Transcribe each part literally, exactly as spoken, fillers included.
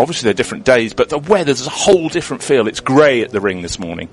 obviously they're different days, but the weather, there's a whole different feel. It's grey at the ring this morning.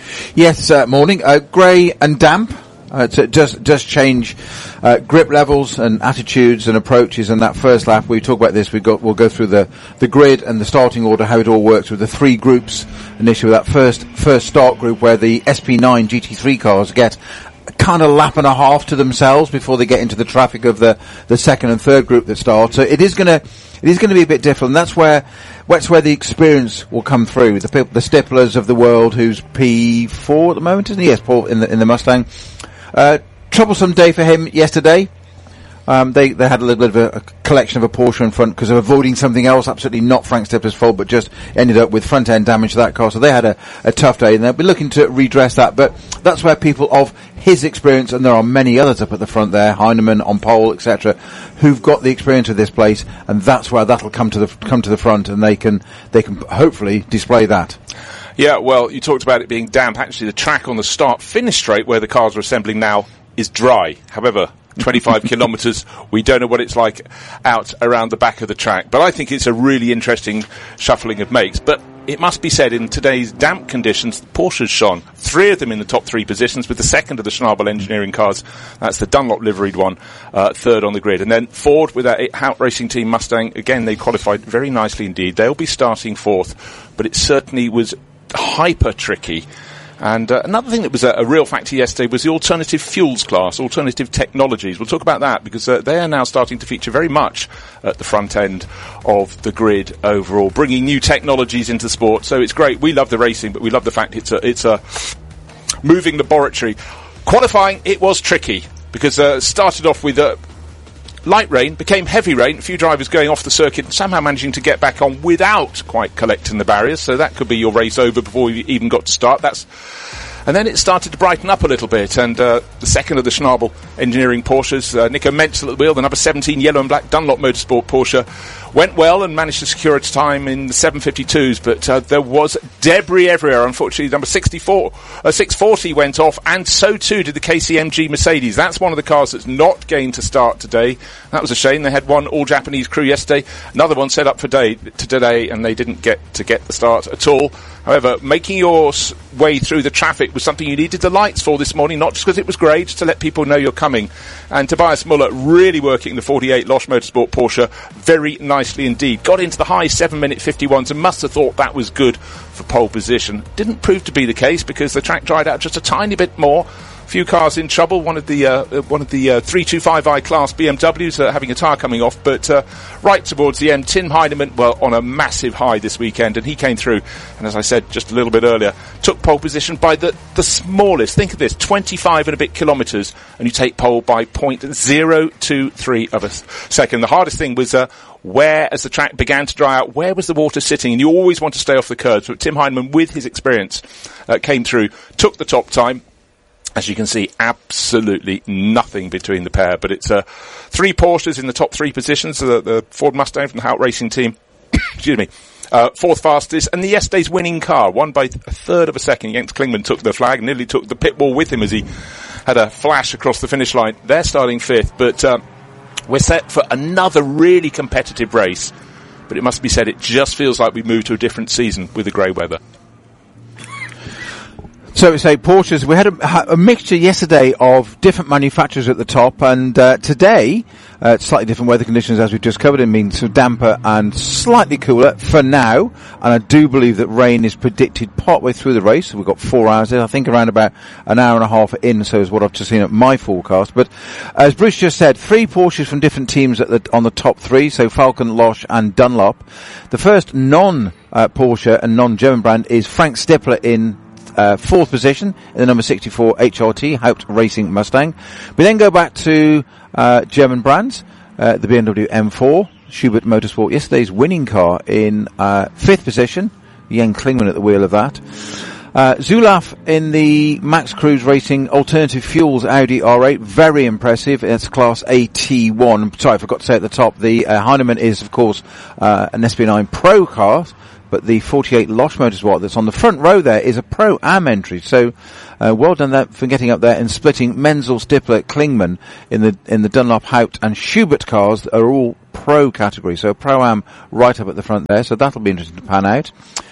Yes, uh, morning. Uh, grey and damp. Uh, so it does, does change uh, grip levels and attitudes and approaches. And that first lap, we talk about this, we got, we'll go through the, the grid and the starting order, how it all works with the three groups initially. That first first start group where the S P nine G T three cars get a kind of lap and a half to themselves before they get into the traffic of the, the second and third group that start. So it is going to it is going to be a bit different. And that's where that's where the experience will come through. The the Stiflers of the world, who's P four at the moment, isn't he? Yes, Paul in the in the Mustang. Uh, troublesome day for him yesterday. Um, they, they had a little bit of a, a collection of a Porsche in front because of avoiding something else, absolutely not Frank Stifler's fault, but just ended up with front end damage to that car. So they had a, a tough day, and they'll be looking to redress that. But that's where people of his experience, and there are many others up at the front there, Heinemann on pole, et cetera, who've got the experience of this place, and that's where that'll come to the come to the front, and they can they can hopefully display that. Yeah, well, you talked about it being damp. Actually, the track on the start-finish straight where the cars are assembling now is dry. However, twenty-five kilometres, we don't know what it's like out around the back of the track. But I think it's a really interesting shuffling of makes. But it must be said, in today's damp conditions, Porsche's shone. Three of them in the top three positions, with the second of the Schnabel engineering cars. That's the Dunlop liveried one, uh, third on the grid. And then Ford with that Hout Racing Team Mustang. Again, they qualified very nicely indeed. They'll be starting fourth. But it certainly was hyper tricky. And uh, another thing that was a, a real factor yesterday was the alternative fuels class, alternative technologies. We'll talk about that because uh, they are now starting to feature very much at the front end of the grid overall, bringing new technologies into sport. So it's great. We love the racing, but we love the fact it's a, it's a moving laboratory. Qualifying, it was tricky because uh, started off with a uh, light rain, became heavy rain, a few drivers going off the circuit and somehow managing to get back on without quite collecting the barriers, so that could be your race over before you even got to start. That's And then it started to brighten up a little bit, and uh, the second of the Schnabel engineering Porsches, uh, Nico Menzel at the wheel, the number seventeen yellow and black Dunlop Motorsport Porsche, went well and managed to secure its time in the seven fifty-twos, but uh, there was debris everywhere. Unfortunately, number sixty-four, uh, six forty went off, and so too did the K C M G Mercedes. That's one of the cars that's not going to start today. That was a shame. They had one all-Japanese crew yesterday, another one set up for day, to today, and they didn't get to get the start at all. However, making your way through the traffic was something you needed the lights for this morning, not just because it was grey, just to let people know you're coming. And Tobias Muller really working the forty-eight Losch Motorsport Porsche very nicely indeed. Got into the high seven minute fifty-ones and must have thought that was good for pole position. Didn't prove to be the case because the track dried out just a tiny bit more. Few cars in trouble. One of the uh, one of the uh, three twenty-five i class B M Ws uh, having a tyre coming off, but uh, right towards the end, Tim Heinemann, well, on a massive high this weekend, and he came through. And as I said just a little bit earlier, took pole position by the the smallest. Think of this: twenty-five and a bit kilometres, and you take pole by point zero two three of a second. The hardest thing was. Uh, Where, as the track began to dry out, where was the water sitting? And you always want to stay off the curbs. But Tim Heinemann, with his experience, uh, came through, took the top time. As you can see, absolutely nothing between the pair. But it's uh, three Porsches in the top three positions. The, the Ford Mustang from the Hout Racing Team. Excuse me. Uh, fourth fastest. And the yesterday's winning car, won by a third of a second. Jens Klingmann took the flag, nearly took the pit wall with him as he had a flash across the finish line. They're starting fifth. But uh, we're set for another really competitive race. But it must be said, it just feels like we've moved to a different season with the grey weather. So we say Porsches, we had a, a mixture yesterday of different manufacturers at the top, and uh, today, uh, slightly different weather conditions as we've just covered. It means so damper and slightly cooler for now, and I do believe that rain is predicted partway through the race. So we've got four hours there, I think around about an hour and a half in, so is what I've just seen at my forecast. But as Bruce just said, three Porsches from different teams at the, on the top three, so Falcon, Losch and Dunlop. The first non-Porsche uh, and non-German brand is Frank Stifler in Uh, fourth position in the number sixty-four H R T, Hout Racing Mustang. We then go back to uh, German brands, uh, the B M W M four, Schubert Motorsport, yesterday's winning car in uh, fifth position, Jens Klingmann at the wheel of that. Uh, Zulaf in the Max Cruise Racing Alternative Fuels Audi R eight, very impressive. It's Class A T one. Sorry, I forgot to say at the top, the uh, Heinemann is, of course, uh, an S B nine Pro car, but the forty-eight Losch Motorsport that's on the front row there is a Pro-Am entry. So, uh, well done that for getting up there and splitting Menzel, Stippler, Klingman in the in the Dunlop, Haupt and Schubert cars that are all Pro category. So Pro-Am right up at the front there. So that'll be interesting to pan out.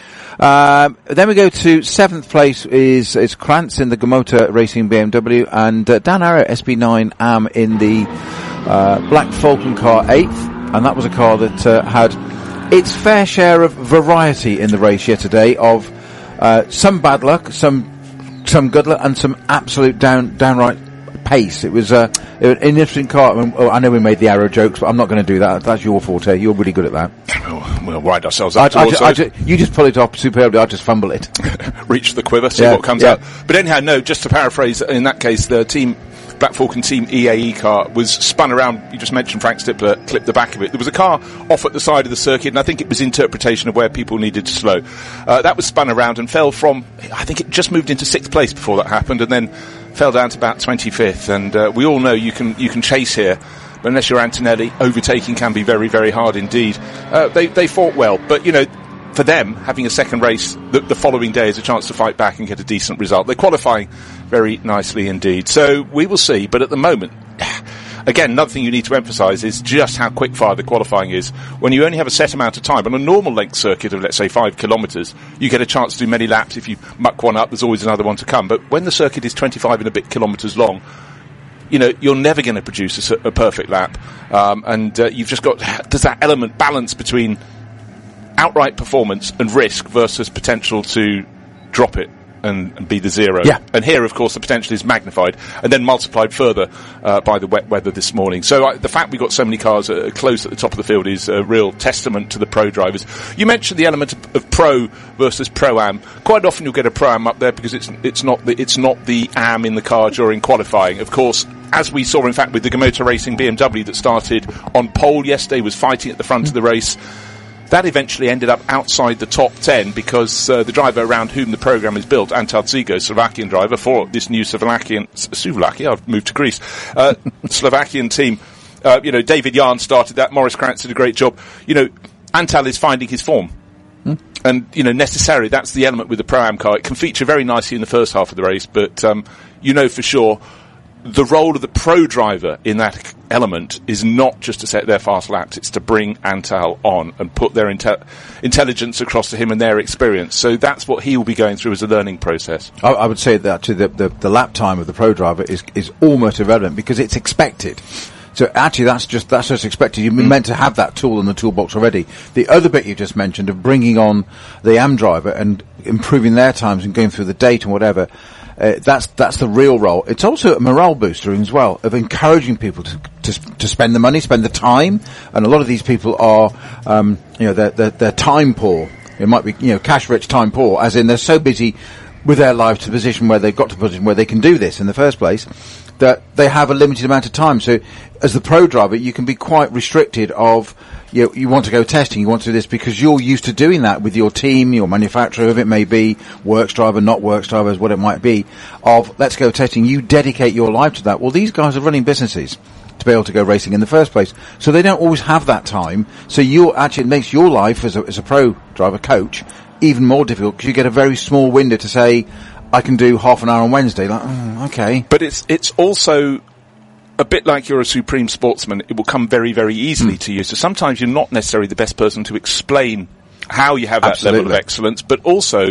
Um, then we go to seventh place is, is Krantz in the Gomota Racing B M W, and uh, Dan Arrow S B nine Am in the uh, Black Falcon car eighth, and that was a car that uh, had its fair share of variety in the race yesterday, of uh, some bad luck, some some good luck, and some absolute down downright pace. It was uh, an interesting car. I, mean, oh, I know we made the Arrow jokes, but I'm not going to do that. That's your forte. You're really good at that. We'll wind ourselves up. I, I, I, I, you just pull it off superbly. I just fumble it. Reach the quiver, see yeah, what comes yeah. out. But anyhow, no, just to paraphrase, in that case, the team, Black Falcon Team E A E car was spun around. You just mentioned Frank Stippler clipped the back of it. There was a car off at the side of the circuit, and I think it was interpretation of where people needed to slow. Uh, that was spun around and fell from, I think it just moved into sixth place before that happened, and then fell down to about twenty-fifth. And uh, we all know you can you can chase here, but unless you're Antonelli, overtaking can be very, very hard indeed. Uh, they they fought well, but you know, for them, having a second race the, the following day is a chance to fight back and get a decent result. They're qualifying very nicely indeed. So we will see, but at the moment, again, another thing you need to emphasise is just how quick-fire the qualifying is. When you only have a set amount of time, on a normal length circuit of, let's say, five kilometres, you get a chance to do many laps. If you muck one up, there's always another one to come. But when the circuit is twenty-five and a bit kilometres long, you know, you're never going to produce a, a perfect lap. Um, and uh, you've just got, there's that element balance between outright performance and risk versus potential to drop it and, and be the zero. Yeah. And here, of course, the potential is magnified and then multiplied further uh, by the wet weather this morning. So uh, the fact we've got so many cars uh, close at the top of the field is a real testament to the pro drivers. You mentioned the element of, of pro versus pro-am. Quite often you'll get a pro-am up there because it's it's not the, it's not the am in the car during qualifying. Of course, as we saw, in fact, with the Gomota Racing B M W that started on pole yesterday, was fighting at the front mm. of the race. That eventually ended up outside the top ten because uh, the driver around whom the program is built, Antal Zigo, Slovakian driver for this new Slovakian, Slovakia, I've moved to Greece, uh, Slovakian team, uh, you know, David Yarn started that, Maurice Krantz did a great job. You know, Antal is finding his form. Hmm. And, you know, necessarily, that's the element with the Pro-Am car. It can feature very nicely in the first half of the race, but um, you know for sure the role of the pro driver in that element is not just to set their fast laps, it's to bring Antal on and put their inte- intelligence across to him and their experience. So that's what he will be going through as a learning process. I, I would say that actually the, the, the lap time of the pro driver is, is almost irrelevant because it's expected. So actually that's just, that's just expected. You've been mm. meant to have that tool in the toolbox already. The other bit you just mentioned of bringing on the A M driver and improving their times and going through the date and whatever, Uh, that's that's the real role. It's also a morale booster as well, of encouraging people to to, to spend the money, spend the time. And a lot of these people are, um, you know, they're, they're, they're time poor. It might be, you know, cash rich, time poor, as in they're so busy with their life to the position where they've got to a position where they can do this in the first place, that they have a limited amount of time. So as the pro driver, you can be quite restricted of, you know, you want to go testing, you want to do this because you're used to doing that with your team, your manufacturer, if it may be, works driver, not works drivers, what it might be, of let's go testing. You dedicate your life to that. Well, these guys are running businesses to be able to go racing in the first place. So they don't always have that time. So you actually, it makes your life as a, as a pro driver coach even more difficult because you get a very small window to say, I can do half an hour on Wednesday. Like, oh, okay. But it's it's also a bit like you're a supreme sportsman. It will come very, very easily mm. to you. So sometimes you're not necessarily the best person to explain how you have that Absolutely. level of excellence, but also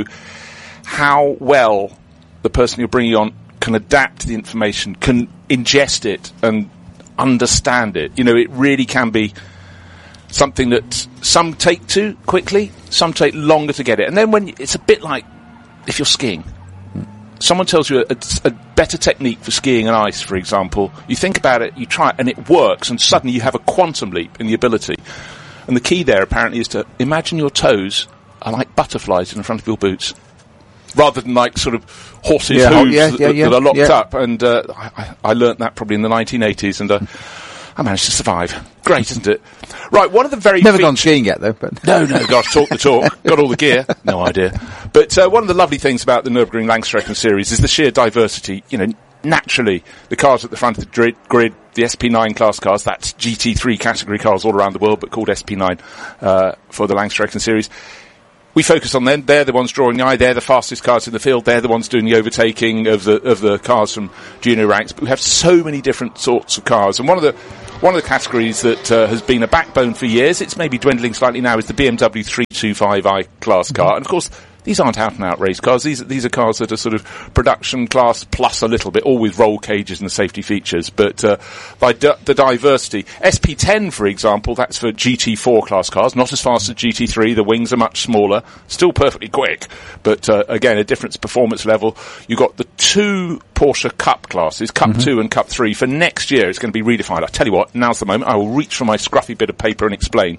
how well the person you're bringing on can adapt to the information, can ingest it and understand it. You know, it really can be something that some take to quickly, some take longer to get it. And then when you, it's a bit like if you're skiing. Someone tells you a, a, a better technique for skiing on ice, for example. You think about it, you try it, and it works, and suddenly you have a quantum leap in the ability. And the key there, apparently, is to imagine your toes are like butterflies in front of your boots, rather than like sort of horses' yeah, hooves yeah, that, yeah, yeah, that are locked yeah. up. And uh, I, I learnt that probably in the nineteen eighties, and uh, I managed to survive. Great, isn't it? Right, one of the very... Never gone skiing yet, though. But No, no, gosh, talk the talk. Got all the gear. No idea. But uh, one of the lovely things about the Nürburgring Langstrecken series is the sheer diversity. You know, naturally, the cars at the front of the grid, grid the S P nine class cars, that's G T three category cars all around the world, but called S P nine uh, for the Langstrecken series. We focus on them. They're the ones drawing the eye. They're the fastest cars in the field. They're the ones doing the overtaking of the of the cars from junior ranks. But we have so many different sorts of cars. And one of the one of the categories that uh, has been a backbone for years, it's maybe dwindling slightly now, is the B M W three twenty-five i class car. And of course, these aren't out-and-out race cars. These, these are cars that are sort of production class plus a little bit, all with roll cages and the safety features. But uh, by di- the diversity, S P ten, for example, that's for G T four class cars, not as fast as G T three. The wings are much smaller, still perfectly quick, but uh, again, a different performance level. You've got the two Porsche Cup classes, Cup mm-hmm. two and Cup three. For next year, it's going to be redefined. I tell you what, now's the moment. I will reach for my scruffy bit of paper and explain.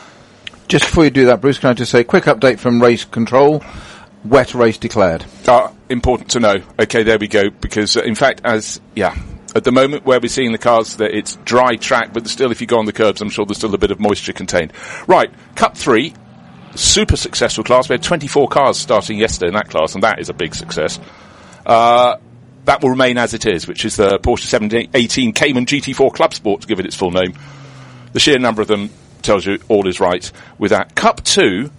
Just before you do that, Bruce, can I just say, quick update from Race Control. Wet race declared. Uh, important to know. Okay, there we go. Because, uh, in fact, as, yeah, at the moment where we're seeing the cars, that it's dry track, but still, if you go on the curbs, I'm sure there's still a bit of moisture contained. Right, Cup three, super successful class. We had twenty-four cars starting yesterday in that class, and that is a big success. Uh, that will remain as it is, which is the Porsche seven eighteen Cayman G T four Club Sport, to give it its full name. The sheer number of them tells you all is right with that. Cup two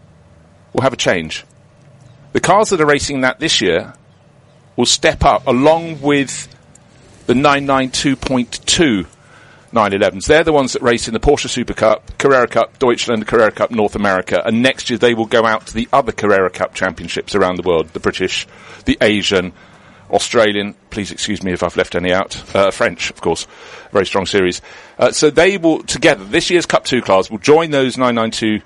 will have a change. The cars that are racing that this year will step up along with the nine ninety-two point two nine elevens. They're the ones that race in the Porsche Super Cup, Carrera Cup, Deutschland, Carrera Cup, North America, and next year they will go out to the other Carrera Cup championships around the world, the British, the Asian, Australian, please excuse me if I've left any out, uh, French, of course, very strong series. Uh, so they will, together, this year's Cup two cars will join those nine ninety-two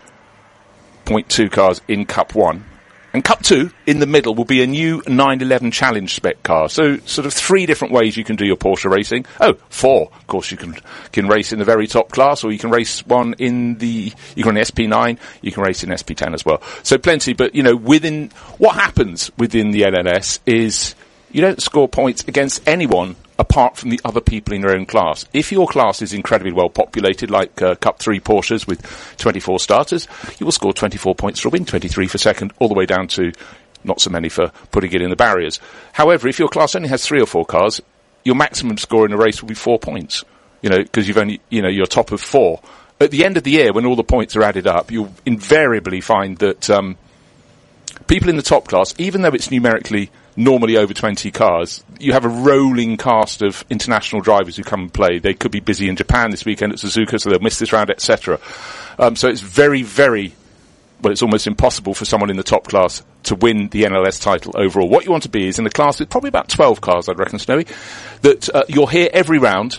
point two cars in Cup one. And Cup two, in the middle, will be a new nine eleven Challenge spec car. So, sort of three different ways you can do your Porsche racing. Oh, four. Of course, you can can race in the very top class, or you can race one in the, you can run S P nine, you can race in S P ten as well. So plenty, but, you know, within, what happens within the N L S is you don't score points against anyone apart from the other people in your own class. If your class is incredibly well populated, like uh, Cup three Porsches with twenty-four starters, you will score twenty-four points for a win, twenty-three for second, all the way down to not so many for putting it in the barriers. However, if your class only has three or four cars, your maximum score in a race will be four points, you know, because you've only, you know, you're top of four. At the end of the year, when all the points are added up, you'll invariably find that um, people in the top class, even though it's numerically normally over twenty cars, you have a rolling cast of international drivers who come and play. They could be busy in Japan this weekend at Suzuka, so they'll miss this round, et cetera. Um, so it's very, very, well, it's almost impossible for someone in the top class to win the N L S title overall. What you want to be is in a class with probably about twelve cars, I'd reckon, Snowy, that uh, you're here every round,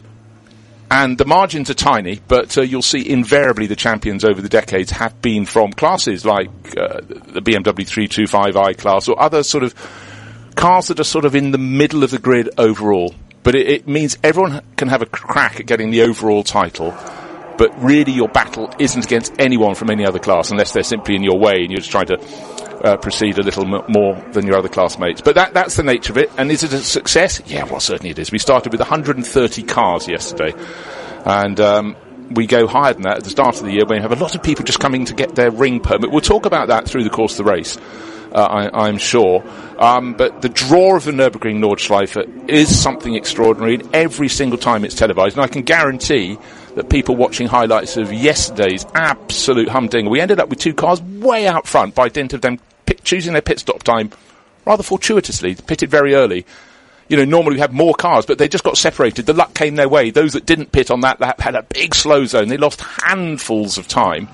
and the margins are tiny, but uh, you'll see invariably the champions over the decades have been from classes like uh, the B M W three twenty-five i class or other sort of cars that are sort of in the middle of the grid overall. But it, it means everyone can have a crack at getting the overall title, but really your battle isn't against anyone from any other class unless they're simply in your way and you're just trying to uh, proceed a little m- more than your other classmates. But that, that's the nature of it. And is it a success? Yeah, well, certainly it is. We started with one hundred thirty cars yesterday, and um, we go higher than that at the start of the year when you have a lot of people just coming to get their ring permit. We'll talk about that through the course of the race. Uh, I, I'm sure. Um, but the draw of the Nürburgring Nordschleife is something extraordinary, and every single time it's televised. And I can guarantee that people watching highlights of yesterday's absolute humdinger, we ended up with two cars way out front by dint of them pit, choosing their pit stop time rather fortuitously, pitted very early. You know, normally we have more cars, but they just got separated. The luck came their way. Those that didn't pit on that lap had a big slow zone. They lost handfuls of time.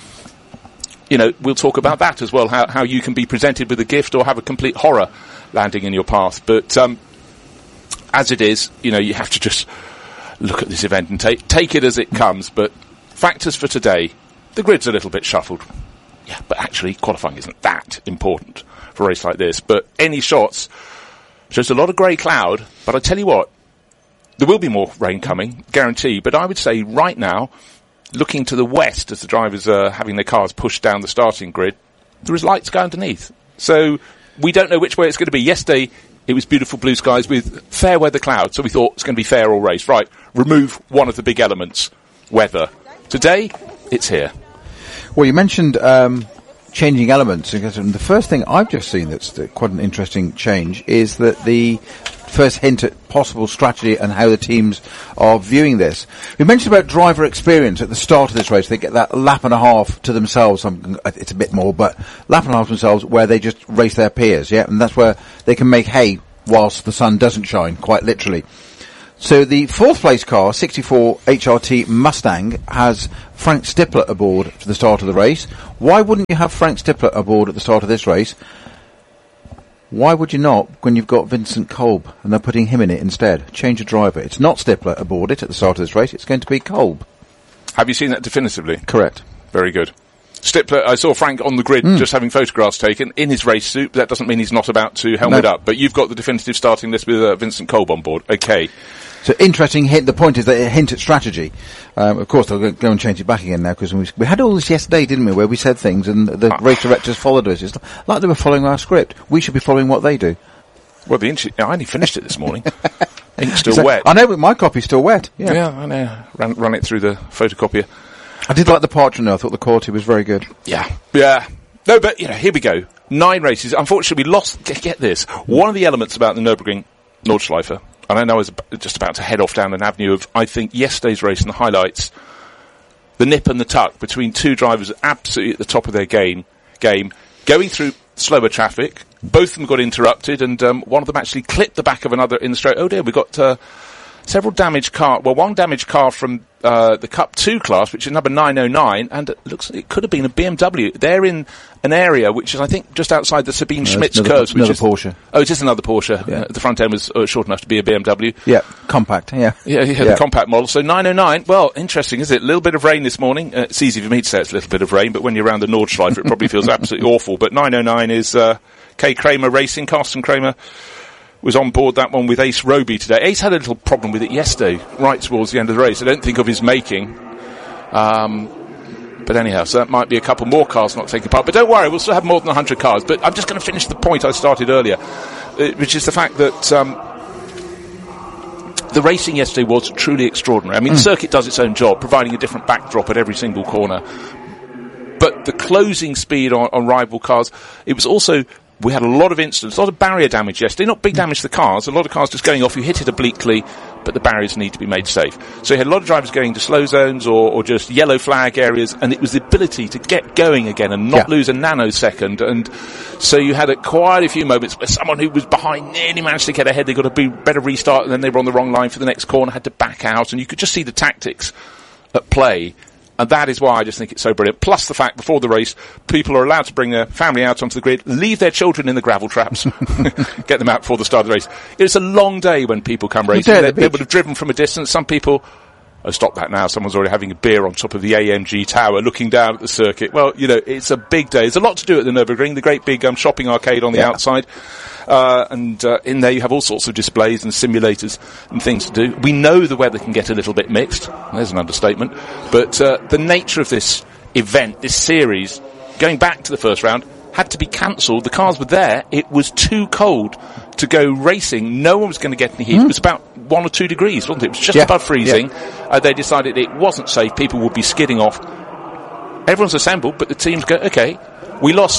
You know, we'll talk about that as well, how, how you can be presented with a gift or have a complete horror landing in your path. But um, as it is, you know, you have to just look at this event and take take it as it comes. But factors for today, the grid's a little bit shuffled. Yeah, but actually qualifying isn't that important for a race like this. But any shots shows a lot of grey cloud. But I tell you what, there will be more rain coming, guarantee. But I would say right now, looking to the west as the drivers are having their cars pushed down the starting grid, there is light sky underneath. So we don't know which way it's going to be. Yesterday, it was beautiful blue skies with fair weather clouds. So we thought it's going to be fair all race. Right, remove one of the big elements, weather. Today, it's here. Well, you mentioned um, changing elements. And the first thing I've just seen that's quite an interesting change is that the first hint at possible strategy and how the teams are viewing this. We mentioned about driver experience at the start of this race. They get that lap and a half to themselves. It's a bit more, but lap and a half to themselves where they just race their peers, yeah? And that's where they can make hay whilst the sun doesn't shine, quite literally. So the fourth place car, sixty-four H R T Mustang, has Frank Stippler aboard for the start of the race. Why wouldn't you have Frank Stippler aboard at the start of this race? Why would you not when you've got Vincent Kolb and they're putting him in it instead? Change a driver. It's not Stippler aboard it at the start of this race. It's going to be Kolb. Have you seen that definitively? Correct. Very good. Stippler, I saw Frank on the grid mm. just having photographs taken in his race suit. That doesn't mean he's not about to helmet no. up. But you've got the definitive starting list with uh, Vincent Kolb on board. Okay. So interesting hint. The point is that it hint at strategy. Um, of course, they'll go and change it back again now because we, we had all this yesterday, didn't we, where we said things and the uh, race directors followed us. It's like they were following our script. We should be following what they do. Well, the inch- I only finished it this morning. Ink's still so, wet. I know, but my copy's still wet. Yeah, yeah I know. Run, run it through the photocopier. I did like the parchment. I thought the quality was very good. Yeah, yeah. No, but you know, here we go. Nine races. Unfortunately, we lost. Get, get this. One of the elements about the Nürburgring Nordschleife. And I know I was just about to head off down an avenue of, I think, yesterday's race and the highlights, the nip and the tuck between two drivers absolutely at the top of their game, game going through slower traffic. Both of them got interrupted, and um, one of them actually clipped the back of another in the straight. Oh dear, we got uh, several damaged car. Well, one damaged car from uh, the Cup two class, which is number nine oh nine, and it looks it could have been a B M W. They're in an area which is, I think, just outside the Sabine no, Schmitz another, curves. Which another is, Porsche. Oh, it is another Porsche. Yeah. Uh, the front end was uh, short enough to be a B M W. Yeah, compact, yeah. Yeah, yeah, yeah, the compact model. So nine oh nine, well, interesting, isn't it? A little bit of rain this morning. Uh, it's easy for me to say it's a little bit of rain, but when you're around the Nordschleife, it probably feels absolutely awful. But nine oh nine is uh, Kay Kramer Racing. Carsten Kramer was on board that one with Ace Roby today. Ace had a little problem with it yesterday, right towards the end of the race. I don't think of his making. Um, but anyhow, so that might be a couple more cars not taking part. But don't worry, we'll still have more than one hundred cars. But I'm just going to finish the point I started earlier, uh, which is the fact that um, the racing yesterday was truly extraordinary. I mean, mm. the circuit does its own job, providing a different backdrop at every single corner. But the closing speed on, on rival cars, it was also... We had a lot of incidents, a lot of barrier damage yesterday. Not big damage to the cars, a lot of cars just going off. You hit it obliquely, but the barriers need to be made safe. So you had a lot of drivers going to slow zones or, or just yellow flag areas, and it was the ability to get going again and not yeah. lose a nanosecond. And so you had a, quite a few moments where someone who was behind nearly managed to get ahead. They got a be, better restart, and then they were on the wrong line for the next corner, had to back out, and you could just see the tactics at play. And that is why I just think it's so brilliant. Plus the fact, before the race, people are allowed to bring their family out onto the grid, leave their children in the gravel traps, get them out before the start of the race. It's a long day when people come racing. They, they would have driven from a distance. Some people... Oh, stop that now. Someone's already having a beer on top of the A M G tower, looking down at the circuit. Well, you know, it's a big day. There's a lot to do at the Nürburgring, the great big um, shopping arcade on the yeah. outside. Uh, and uh, in there you have all sorts of displays and simulators and things to do. We know the weather can get a little bit mixed. There's an understatement. But uh, the nature of this event, this series, going back to the first round, had to be cancelled. The cars were there. It was too cold to go racing. No one was going to get any heat. Mm. It was about one or two degrees, wasn't it? It was just yeah. above freezing. Yeah. Uh, they decided it wasn't safe. People would be skidding off. Everyone's assembled, but the teams go, okay, we lost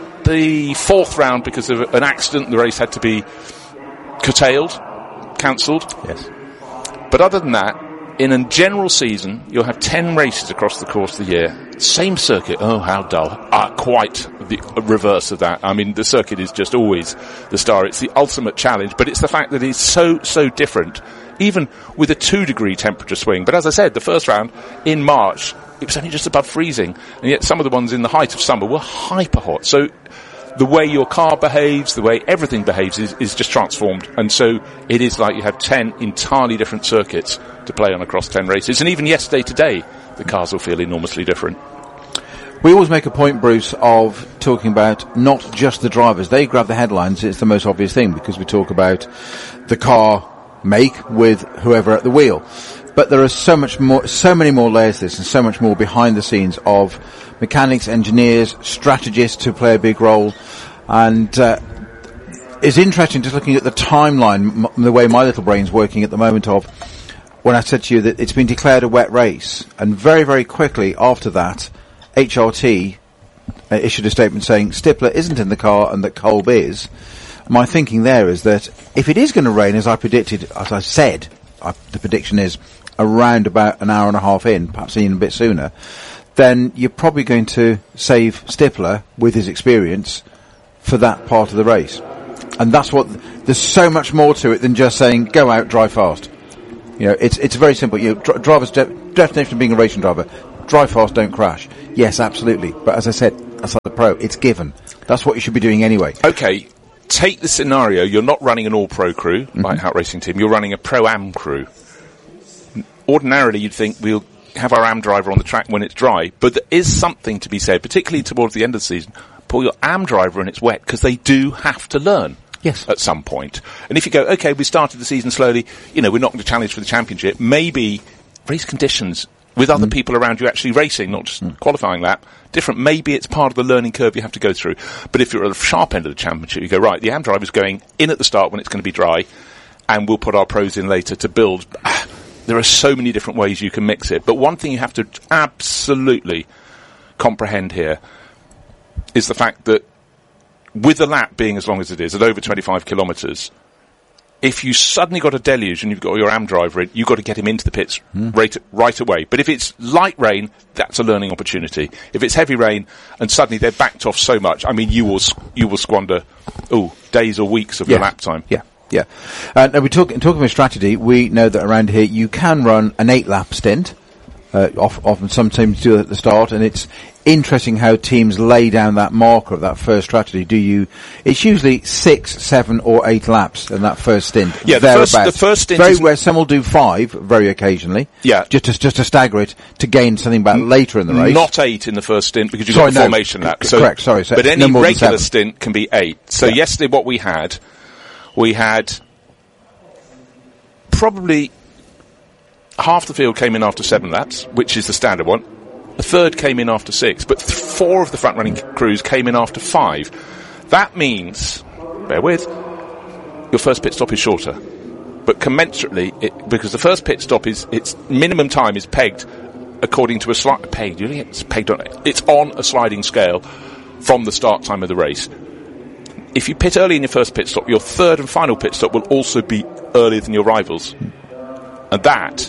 the fourth round because of an accident. The race had to be curtailed, cancelled. Yes. But other than that, in a general season, you'll have ten races across the course of the year. Same circuit. Oh, how dull. Ah, quite the reverse of that. I mean, the circuit is just always the star. It's the ultimate challenge, but it's the fact that it's so, so different, even with a two-degree temperature swing. But as I said, the first round, in March, it was only just above freezing, and yet some of the ones in the height of summer were hyper hot. So the way your car behaves, the way everything behaves is, is just transformed. And so it is like you have ten entirely different circuits to play on across ten races. And even yesterday, today, the cars will feel enormously different. We always make a point, Bruce, of talking about not just the drivers. They grab the headlines. It's the most obvious thing because we talk about the car make with whoever at the wheel. But there are so much more, so many more layers to this and so much more behind the scenes of mechanics, engineers, strategists who play a big role. And uh, is interesting just looking at the timeline, m- the way my little brain's working at the moment of when I said to you that it's been declared a wet race, and very, very quickly after that, H R T uh, issued a statement saying Stippler isn't in the car and that Kolb is. My thinking there is that if it is going to rain, as I predicted, as I said, I, the prediction is around about an hour and a half in, perhaps even a bit sooner, then you're probably going to save Stippler with his experience for that part of the race. And that's what, there's so much more to it than just saying, go out, drive fast. You know, it's it's very simple. You know, dr- driver's de- definition of being a racing driver, drive fast, don't crash. Yes, absolutely. But as I said, as a pro, it's given. That's what you should be doing anyway. Okay, take the scenario, you're not running an all-pro crew, mm-hmm. like Hout Racing Team, you're running a pro-am crew. Ordinarily, you'd think we'll have our am driver on the track when it's dry, but there is something to be said, particularly towards the end of the season, pull your am driver when it's wet, because they do have to learn. Yes. At some point. And if you go, okay, we started the season slowly, you know, we're not going to challenge for the championship, maybe race conditions with other mm. people around you actually racing, not just mm. qualifying lap, different. Maybe it's part of the learning curve you have to go through. But if you're at the sharp end of the championship, you go, right, the am driver's going in at the start when it's going to be dry, and we'll put our pros in later to build. There are so many different ways you can mix it. But one thing you have to absolutely comprehend here is the fact that with the lap being as long as it is, at over twenty-five kilometres, if you suddenly got a deluge and you've got your am driver in, you've got to get him into the pits mm. right, right away. But if it's light rain, that's a learning opportunity. If it's heavy rain and suddenly they're backed off so much, I mean, you will you will squander ooh, days or weeks of yeah. your lap time. Yeah, yeah. Uh, now, we talk, talking about strategy, we know that around here you can run an eight-lap stint. Uh, often some teams do it at the start, and it's interesting how teams lay down that marker of that first strategy. Do you? It's usually six, seven, or eight laps in that first stint. Yeah, the first, the first stint very where some will do five very occasionally. Yeah, just to, just to stagger it to gain something back N- later in the race. Not eight in the first stint because you've sorry, got the no, formation lap. So, correct. Sorry, so but any no regular stint can be eight. So yeah. yesterday, what we had, we had probably half the field came in after seven laps, which is the standard one. A third came in after six, but th- four of the front-running crews came in after five. That means, bear with, your first pit stop is shorter. But commensurately, it, because the first pit stop is, its minimum time is pegged according to a slide, pegged, it's pegged on, it's on a sliding scale from the start time of the race. If you pit early in your first pit stop, your third and final pit stop will also be earlier than your rivals. And that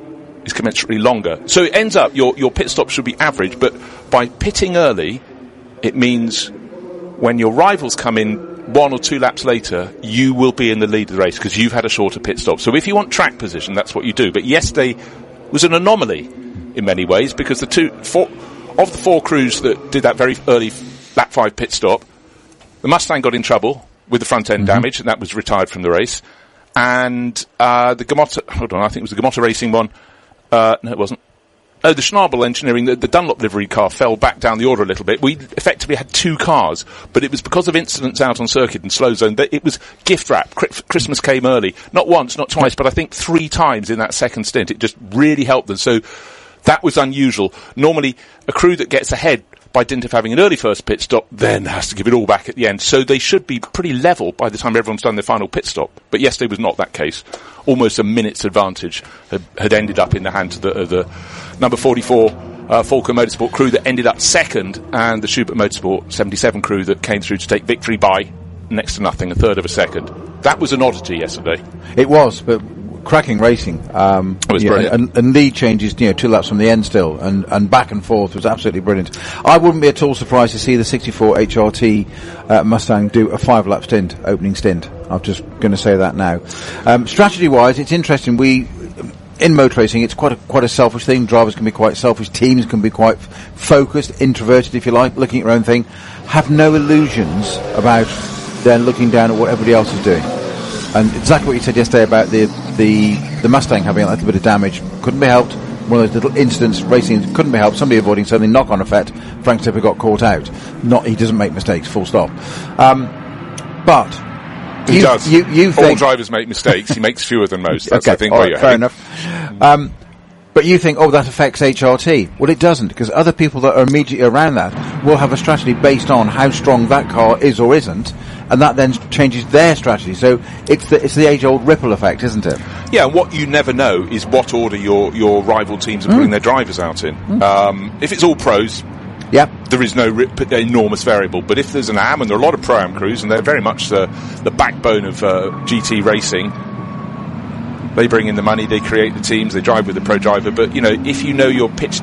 is commensurately longer. So it ends up, your, your pit stop should be average, but by pitting early, it means when your rivals come in one or two laps later, you will be in the lead of the race because you've had a shorter pit stop. So if you want track position, that's what you do. But yesterday was an anomaly in many ways because the two, four, of the four crews that did that very early lap five pit stop, the Mustang got in trouble with the front end mm-hmm. damage, and that was retired from the race. And uh, the Gamotta, hold on, I think it was the Gamotta Racing one. Uh, no, it wasn't. Oh, the Schnabel Engineering, the, the Dunlop livery car fell back down the order a little bit. We effectively had two cars, but it was because of incidents out on circuit and slow zone that it was gift wrap. Christmas came early. Not once, not twice, but I think three times in that second stint. It just really helped them. So that was unusual. Normally, a crew that gets ahead by dint of having an early first pit stop then has to give it all back at the end. So they should be pretty level by the time everyone's done their final pit stop. But yesterday was not that case. Almost a minute's advantage had, had ended up in the hands of the, uh, the number forty-four uh, Falco Motorsport crew that ended up second, and the Schubert Motorsport seventy-seven crew that came through to take victory by next to nothing, a third of a second. That was an oddity yesterday. It was, but cracking racing. Um, it was yeah, brilliant. And, and lead changes, you know, two laps from the end still, and, and back and forth was absolutely brilliant. I wouldn't be at all surprised to see the sixty-four H R T uh, Mustang do a five-lap stint, opening stint. I'm just going to say that now. Um, strategy-wise, it's interesting. We, in motor racing, it's quite a, quite a selfish thing. Drivers can be quite selfish. Teams can be quite f- focused, introverted, if you like, looking at your own thing. Have no illusions about then looking down at what everybody else is doing. And exactly what you said yesterday about the the, the Mustang having a little bit of damage couldn't be helped. One of those little incidents racing couldn't be helped. Somebody avoiding something, knock-on effect. Frank Tipper got caught out. Not he doesn't make mistakes. Full stop. Um, but he you, does. You, you All think drivers make mistakes. He makes fewer than most. That's okay, I think all where right, you're fair heading. enough. Um, But you think, oh, that affects H R T. Well, it doesn't, because other people that are immediately around that will have a strategy based on how strong that car is or isn't, and that then changes their strategy. So it's the, it's the age-old ripple effect, isn't it? Yeah, and what you never know is what order your, your rival teams are mm. putting their drivers out in. Mm. Um, if it's all pros, yep. there is no rip, enormous variable. But if there's an A M, and there are a lot of Pro-Am crews, and they're very much the, the backbone of uh, G T racing, they bring in the money, they create the teams, they drive with the pro driver. But, you know, if you know you're pitched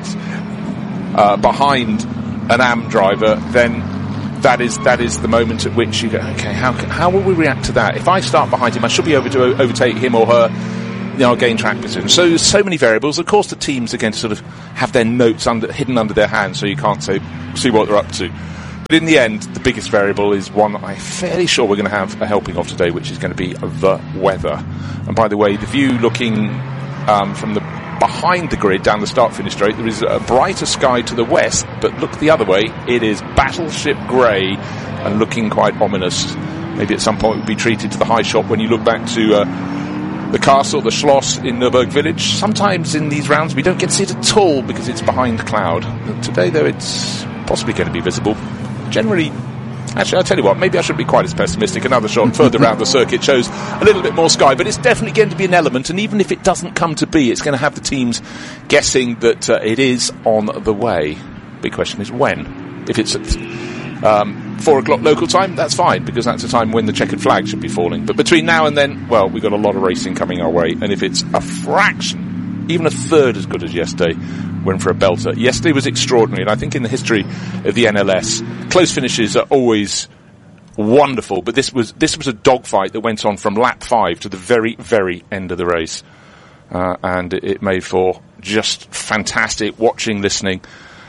uh, behind an A M driver, then that is that is the moment at which you go, okay, how how will we react to that? If I start behind him, I should be able to o- overtake him or her, you know, gain track position. So there's so many variables. Of course, the teams are going to sort of have their notes under, hidden under their hands, so you can't say see what they're up to. But in the end, the biggest variable is one that I'm fairly sure we're going to have a helping of today, which is going to be the weather. And by the way, the view looking um, from the behind the grid down the start-finish straight, there is a brighter sky to the west, but look the other way, it is battleship grey and looking quite ominous. Maybe at some point we'll be treated to the high shot when you look back to uh, the castle, the Schloss in Nürburg village. Sometimes in these rounds we don't get to see it at all because it's behind cloud. Today, though, it's possibly going to be visible. Generally, actually, I'll tell you what, maybe I shouldn't be quite as pessimistic. Another shot further around the circuit shows a little bit more sky, but it's definitely going to be an element, and even if it doesn't come to be, it's going to have the teams guessing that uh, it is on the way. Big question is when. If it's at um, four o'clock local time, that's fine, because that's the time when the checkered flag should be falling. But between now and then, well, we've got a lot of racing coming our way, and if it's a fraction, even a third as good as yesterday, we're in for a belter. Yesterday was extraordinary, and I think in the history of the N L S, close finishes are always wonderful, but this was this was a dogfight that went on from lap five to the very, very end of the race. Uh, and it, it made for just fantastic watching, listening,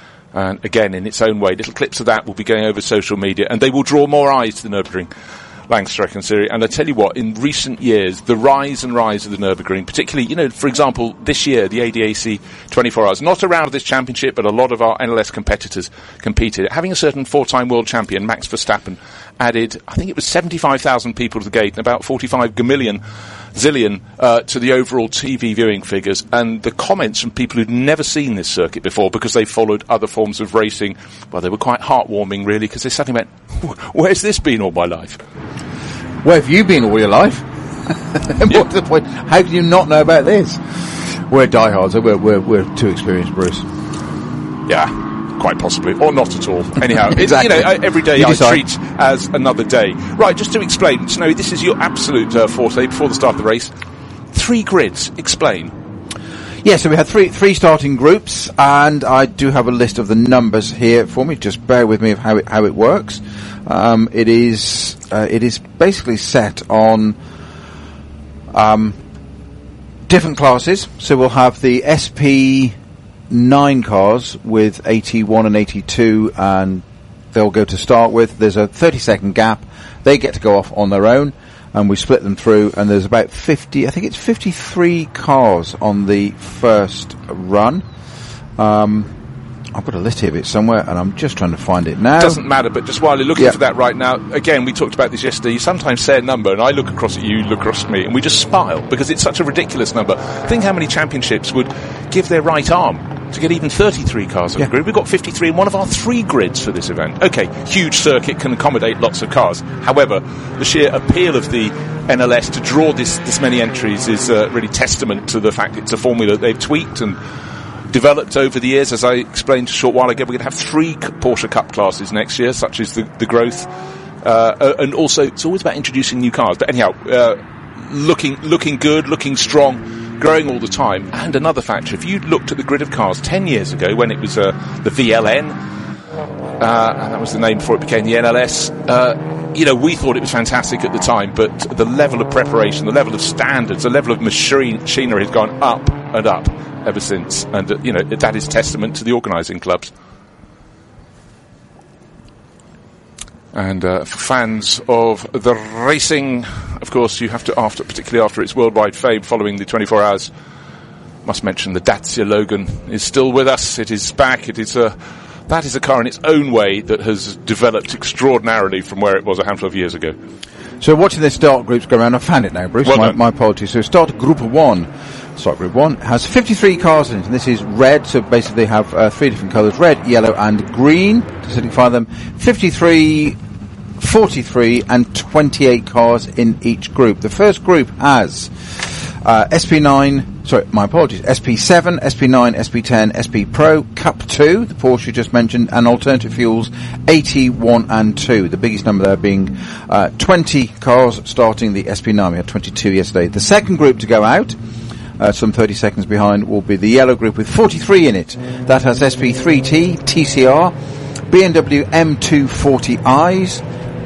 and again, in its own way, little clips of that will be going over social media, and they will draw more eyes to the Nürburgring Langstrecke Series. And I tell you what, in recent years, the rise and rise of the Nürburgring, particularly, you know, for example, this year, the A D A C twenty-four hours, not around this championship, but a lot of our N L S competitors competed. Having a certain four-time world champion, Max Verstappen, added, I think it was seventy-five thousand people to the gate and about forty-five gamillion, zillion, uh, to the overall T V viewing figures. And the comments from people who'd never seen this circuit before because they followed other forms of racing, well, they were quite heartwarming, really, because they suddenly went, where's this been all my life? Where have you been all your life? And Yeah. what's the point? How can you not know about this? We're diehards. We're, we're, we're too experienced, Bruce. Yeah, quite possibly, or not at all. Anyhow, Exactly. it, you know, I- every day You I decide. treat as another day. Right, just to explain, Snowy, this is your absolute uh, forte before the start of the race. Three grids. Explain. Yeah, so we had three three starting groups, and I do have a list of the numbers here for me. Just bear with me of how it how it works. Um, it is uh, it is basically set on um, different classes. So we'll have the S P nine cars with eighty-one and eighty-two, and they'll go to start with. There's a thirty second gap. They get to go off on their own, and we split them through, and there's about fifty, I think it's fifty-three cars on the first run. Um, I've got a list here of it somewhere, and I'm just trying to find it now. Doesn't matter, but just while you're looking Yeah. for that right now, again, we talked about this yesterday, you sometimes say a number, and I look across at you, you look across at me, and we just smile, because it's such a ridiculous number. Think how many championships would give their right arm to get even thirty-three cars on Yeah. the grid. We've got fifty-three in one of our three grids for this event. Okay, huge circuit can accommodate lots of cars. However, the sheer appeal of the N L S to draw this, this many entries is uh, really testament to the fact it's a formula that they've tweaked and developed over the years. As I explained a short while ago, we're going to have three Porsche Cup classes next year, such as the, the growth. Uh, and also, it's always about introducing new cars. But anyhow, uh, looking looking good, looking strong, growing all the time. And another factor, if you looked at the grid of cars ten years ago, when it was uh, the V L N, uh, and that was the name before it became the N L S, uh, you know, we thought it was fantastic at the time, but the level of preparation, the level of standards, the level of machine, machinery has gone up and up ever since. And, uh, you know, that is testament to the organising clubs. And uh, for fans of the racing, of course, you have to, after, particularly after its worldwide fame following the twenty-four hours, must mention the Dacia Logan is still with us. It is back. It is a, that is a car in its own way that has developed extraordinarily from where it was a handful of years ago. So watching the start groups go around, I found it now, Bruce. Well my, done. my apologies. So start group one. Start Group one, has fifty-three cars in it, and this is red, so basically they have uh, three different colours, red, yellow and green, to signify them. fifty-three, forty-three and twenty-eight cars in each group. The first group has uh, S P nine, sorry, my apologies, S P seven, S P nine, S P ten, S P Pro, Cup two, the Porsche just mentioned, and alternative fuels eighty-one and two. The biggest number there being uh, twenty cars starting the S P nine. We had twenty-two yesterday. The second group to go out, uh, some thirty seconds behind, will be the yellow group with forty-three in it. That has S P three T, T C R, B M W M two forty i's,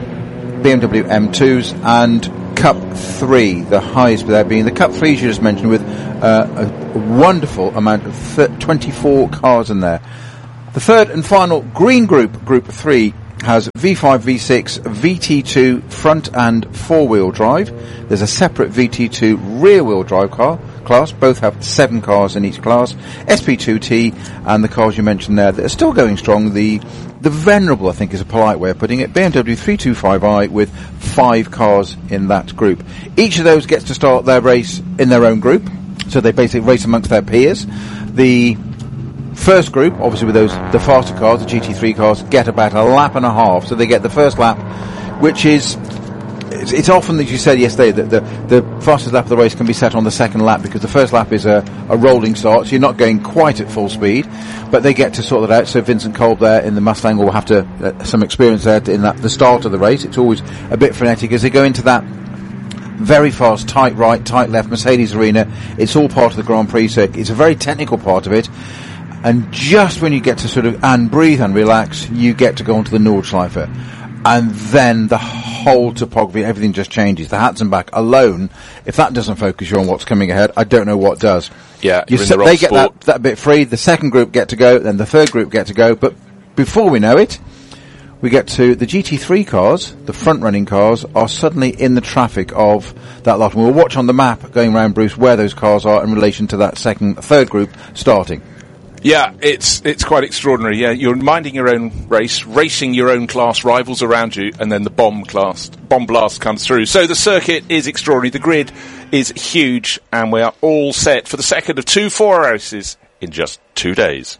B M W M twos and Cup three, the highest there being the Cup three you just mentioned, with uh, a wonderful amount of th- twenty-four cars in there. The third and final green group, Group three, has V five, V six, V T two front and four-wheel drive. There's a separate V T two rear-wheel drive car class. Both have seven cars in each class. S P two T and the cars you mentioned there that are still going strong. The the venerable, I think is a polite way of putting it, B M W three twenty-five i with five cars in that group. Each of those gets to start their race in their own group, so they basically race amongst their peers. The first group, obviously with those the faster cars, the G T three cars, get about a lap and a half, so they get the first lap, which is it's, it's often, as you said yesterday, that the, the fastest lap of the race can be set on the second lap, because the first lap is a, a rolling start, so you're not going quite at full speed, but they get to sort that out. So Vincent Kolb there in the Mustang will have to uh, some experience there in that the start of the race. It's always a bit frenetic as they go into that very fast, tight right, tight left Mercedes arena. It's all part of the Grand Prix circuit. It's a very technical part of it. And just when you get to sort of and breathe and relax, you get to go onto the Nordschleife. And then the whole topography, everything just changes. The Hatzenbach alone, if that doesn't focus you on what's coming ahead, I don't know what does. Yeah, you you're se- in the they wrong get sport. that, that bit free. The second group get to go, then the third group get to go. But before we know it, we get to the G T three cars, the front-running cars, are suddenly in the traffic of that lot. And we'll watch on the map going around, Bruce, where those cars are in relation to that second, third group starting. Yeah, it's it's quite extraordinary. Yeah, you're minding your own race, racing your own class rivals around you, and then the bomb class, bomb blast comes through. So the circuit is extraordinary. The grid is huge, and we are all set for the second of two four races in just two days.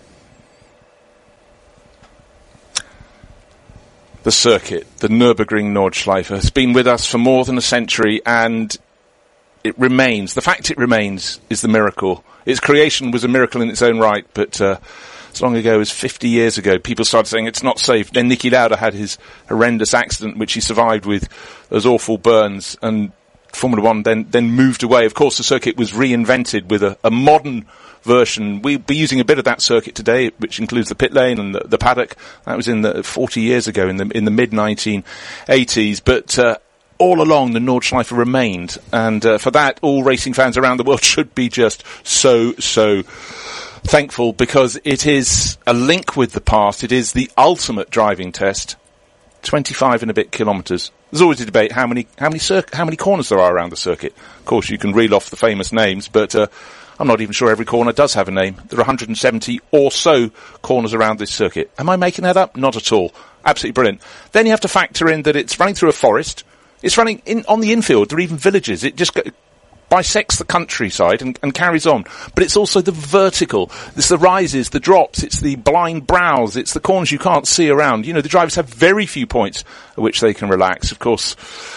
The circuit, the Nürburgring Nordschleife, has been with us for more than a century, and it remains. The fact it remains is the miracle. Its creation was a miracle in its own right, but uh, as long ago as fifty years ago, people started saying it's not safe. Then Niki Lauda had his horrendous accident, which he survived with those awful burns, and Formula One then, then moved away. Of course, the circuit was reinvented with a, a modern version. We'll be using a bit of that circuit today, which includes the pit lane and the, the paddock. That was in the forty years ago, in the in the mid nineteen eighties, but uh, all along, the Nordschleife remained, and uh, for that, all racing fans around the world should be just so, so thankful, because it is a link with the past. It is the ultimate driving test. twenty-five and a bit kilometres. There's always a debate how many how many cir- how many corners there are around the circuit. Of course, you can reel off the famous names, but uh, I'm not even sure every corner does have a name. There are one hundred seventy or so corners around this circuit. Am I making that up? Not at all. Absolutely brilliant. Then you have to factor in that it's running through a forest. It's running in on the infield. There are even villages. It just go, bisects the countryside and, and carries on. But it's also the vertical. It's the rises, the drops. It's the blind brows. It's the corners you can't see around. You know, the drivers have very few points at which they can relax, of course.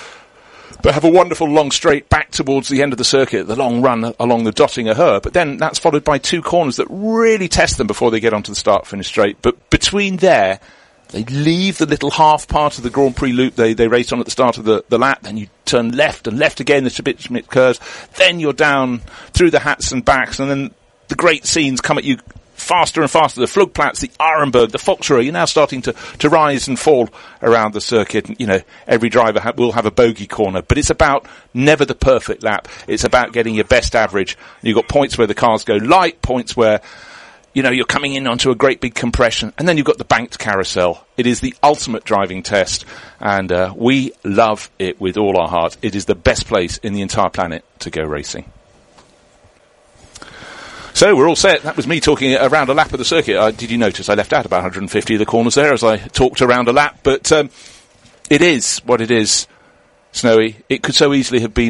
But have a wonderful long straight back towards the end of the circuit, the long run along the Dottinger Höhe. But then that's followed by two corners that really test them before they get onto the start-finish straight. But between there, they leave the little half part of the Grand Prix loop they, they raced on at the start of the, the lap. Then you turn left and left again, the Schmidt curves. Then you're down through the Hats and backs, and then the great scenes come at you faster and faster. The Flugplatz, the Arenberg, the Volksruhe. You're now starting to, to rise and fall around the circuit. You know, every driver ha- will have a bogey corner, but it's about never the perfect lap. It's about getting your best average. You've got points where the cars go light, points where, you know, you're coming in onto a great big compression, and then you've got the banked carousel. It is the ultimate driving test, and uh, we love it with all our heart. It is the best place in the entire planet to go racing. So we're all set. That was me talking around a lap of the circuit. Uh, did you notice I left out about one hundred fifty of the corners there as I talked around a lap? But um, it is what it is, Snowy. It could so easily have been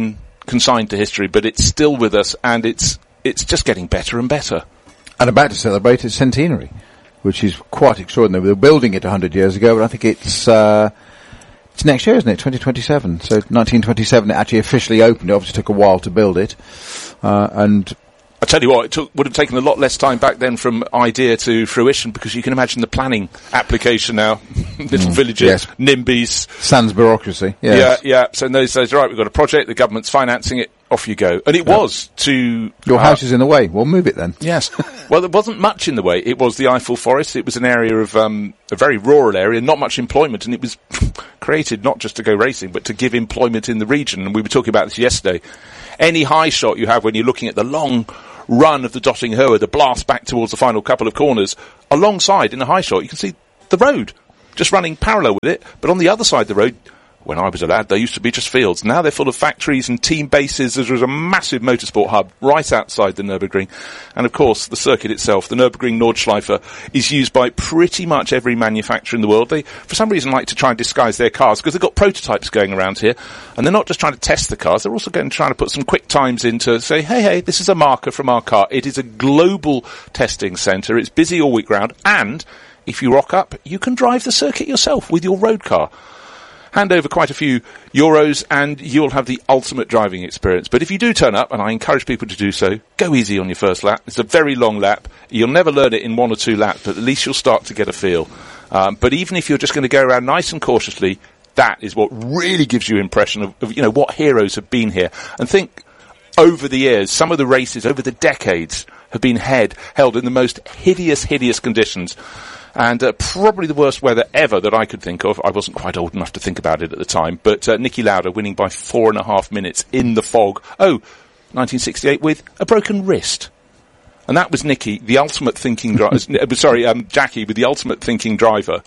consigned to history, but it's still with us, and it's it's just getting better and better. And about to celebrate its centenary, which is quite extraordinary. We were building it one hundred years ago, but I think it's uh, it's next year, isn't it? twenty twenty-seven. So nineteen twenty-seven, it actually officially opened. It obviously took a while to build it, uh, and I tell you what, it took, would have taken a lot less time back then from idea to fruition, because you can imagine the planning application now. Little mm, villages, yes. NIMBYs. Sans bureaucracy. Yes. Yeah, yeah. So in those days, right, we've got a project, the government's financing it, off you go. And it yep. was to... Your uh, house is in the way, we'll move it then. Yes. Well, there wasn't much in the way. It was the Eiffel Forest. It was an area of, um, a very rural area, not much employment, and it was created not just to go racing, but to give employment in the region. And we were talking about this yesterday. Any high shot you have when you're looking at the long run of the Dotting Her, the blast back towards the final couple of corners, alongside, in the high shot, you can see the road just running parallel with it, but on the other side of the road, when I was a lad, they used to be just fields. Now they're full of factories and team bases. There was a massive motorsport hub right outside the Nürburgring. And of course, the circuit itself, the Nürburgring Nordschleife, is used by pretty much every manufacturer in the world. They, for some reason, like to try and disguise their cars, because they've got prototypes going around here. And they're not just trying to test the cars, they're also going to try to put some quick times in to say, hey, hey, this is a marker from our car. It is a global testing centre. It's busy all week round. And if you rock up, you can drive the circuit yourself with your road car. Hand over quite a few euros and you'll have the ultimate driving experience. But if you do turn up, and I encourage people to do so, go easy on your first lap. It's a very long lap. You'll never learn it in one or two laps, but at least you'll start to get a feel. Um, but even if you're just going to go around nice and cautiously, that is what really gives you an impression of, of, you know, what heroes have been here. And think, over the years, some of the races, over the decades, have been head, held in the most hideous, hideous conditions. And uh, probably the worst weather ever that I could think of. I wasn't quite old enough to think about it at the time. But uh, Niki Lauda winning by four and a half minutes in the fog. Oh, nineteen sixty-eight with a broken wrist. And that was Niki, the ultimate thinking driver. sorry, um, Jackie, with the ultimate thinking driver,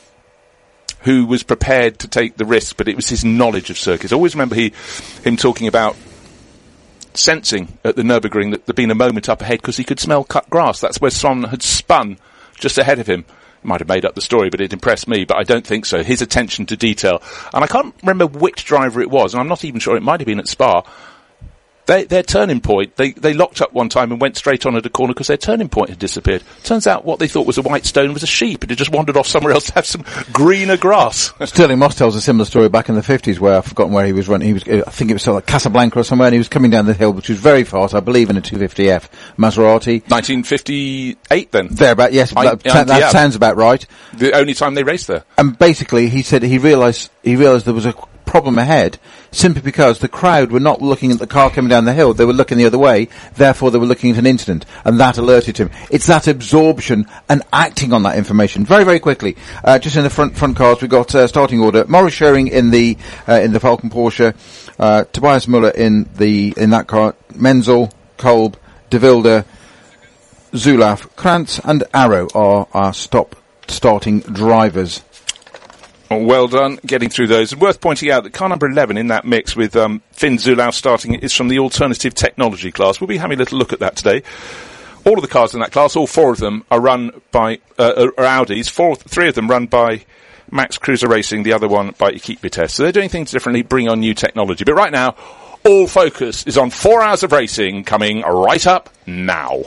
who was prepared to take the risk, but it was his knowledge of circuits. I always remember he, him talking about sensing at the Nürburgring that there'd been a moment up ahead because he could smell cut grass. That's where someone had spun just ahead of him. Might have made up the story, but it impressed me, but I don't think so. His attention to detail. And I can't remember which driver it was, and I'm not even sure, it might have been at Spa. They, their turning point, they, they locked up one time and went straight on at a corner because their turning point had disappeared. Turns out what they thought was a white stone was a sheep. It had just wandered off somewhere else to have some greener grass. Stirling Moss tells a similar story back in the fifties where I've forgotten where he was running. He was, I think it was like Casablanca or somewhere, and he was coming down the hill, which was very fast, I believe, in a two fifty F Maserati. nineteen fifty-eight then? Thereabout, yes. I, that, that, that sounds about right. The only time they raced there. And basically, he said he realised, he realised there was a problem ahead simply because the crowd were not looking at the car coming down the hill, they were looking the other way, therefore they were looking at an incident, and that alerted him. It's that absorption and acting on that information. Very, very quickly, uh, just in the front front cars, we've got uh, starting order. Maurice Schöring in the uh, in the Falcon Porsche, uh, Tobias Muller in the in that car, Menzel, Kolb, De Wilde, Zulaf, Krantz and Arrow are our stop starting drivers. Well done getting through those. And worth pointing out that car number eleven in that mix with um, Finn Zulauf starting is from the alternative technology class. We'll be having a little look at that today. All of the cars in that class, all four of them, are run by uh, are Audis. Four, three of them run by Max Cruiser Racing, the other one by Equipe Vitesse. So they're doing things differently, bring on new technology. But right now, all focus is on four hours of racing coming right up now.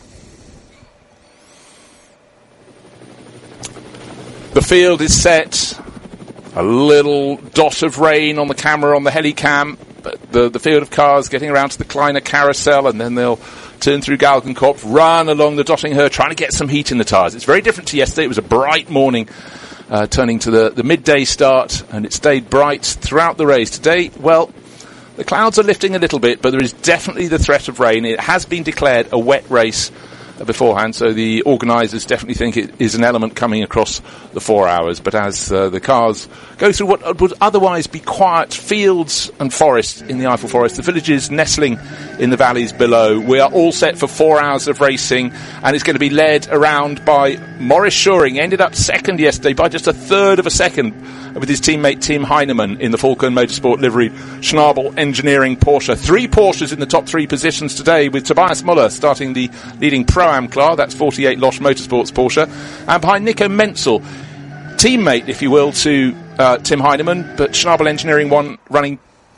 The field is set. A little dot of rain on the camera on the Helicam, but the, the field of cars getting around to the Kleiner Carousel, and then they'll turn through Galgenkopf, run along the Dotting Her, trying to get some heat in the tyres. It's very different to yesterday. It was a bright morning, uh, turning to the, the midday start, and it stayed bright throughout the race. Today, well, the clouds are lifting a little bit, but there is definitely the threat of rain. It has been declared a wet race beforehand, so the organisers definitely think it is an element coming across the four hours. But as uh, the cars go through what would otherwise be quiet fields and forests in the Eiffel Forest, the villages nestling in the valleys below, we are all set for four hours of racing, and it's going to be led around by Maurice Schöring. Ended up second yesterday by just a third of a second with his teammate Tim Heinemann in the Falcon Motorsport livery Schnabel Engineering Porsche. Three Porsches in the top three positions today, with Tobias Muller starting the leading Pro-Am car, that's forty-eight Losch Motorsports Porsche, and behind Nico Menzel, teammate, if you will, to uh, Tim Heinemann, but Schnabel Engineering one running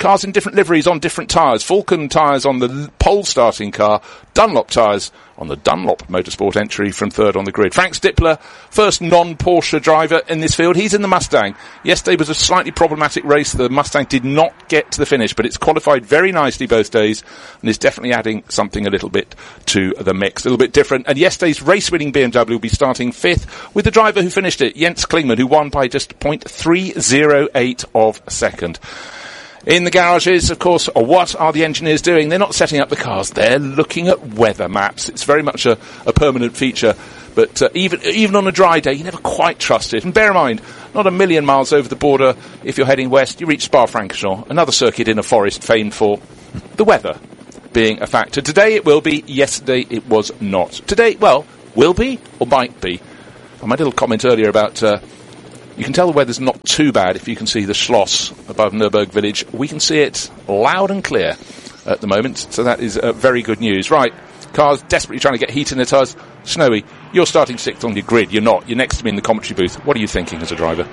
cars in different liveries on different tyres. Falcon tyres on the pole starting car, Dunlop tyres on the Dunlop Motorsport entry from third on the grid. Frank Stippler, first non-Porsche driver in this field. He's in the Mustang. Yesterday was a slightly problematic race. The Mustang did not get to the finish, but it's qualified very nicely both days and is definitely adding something a little bit to the mix, a little bit different. And yesterday's race-winning B M W will be starting fifth with the driver who finished it, Jens Klingmann, who won by just zero point three oh eight of a second. In the garages, of course, what are the engineers doing? They're not setting up the cars. They're looking at weather maps. It's very much a, a permanent feature. But uh, even even on a dry day, you never quite trust it. And bear in mind, not a million miles over the border, if you're heading west, you reach Spa-Francorchamps, another circuit in a forest famed for the weather being a factor. Today it will be. Yesterday it was not. Today, well, will be or might be. I made a little comment earlier about... Uh, You can tell the weather's not too bad if you can see the Schloss above Nürburg village. We can see it loud and clear at the moment, so that is uh, very good news. Right, cars desperately trying to get heat in their tyres. Snowy, you're starting sixth on your grid. You're not. You're next to me in the commentary booth. What are you thinking as a driver?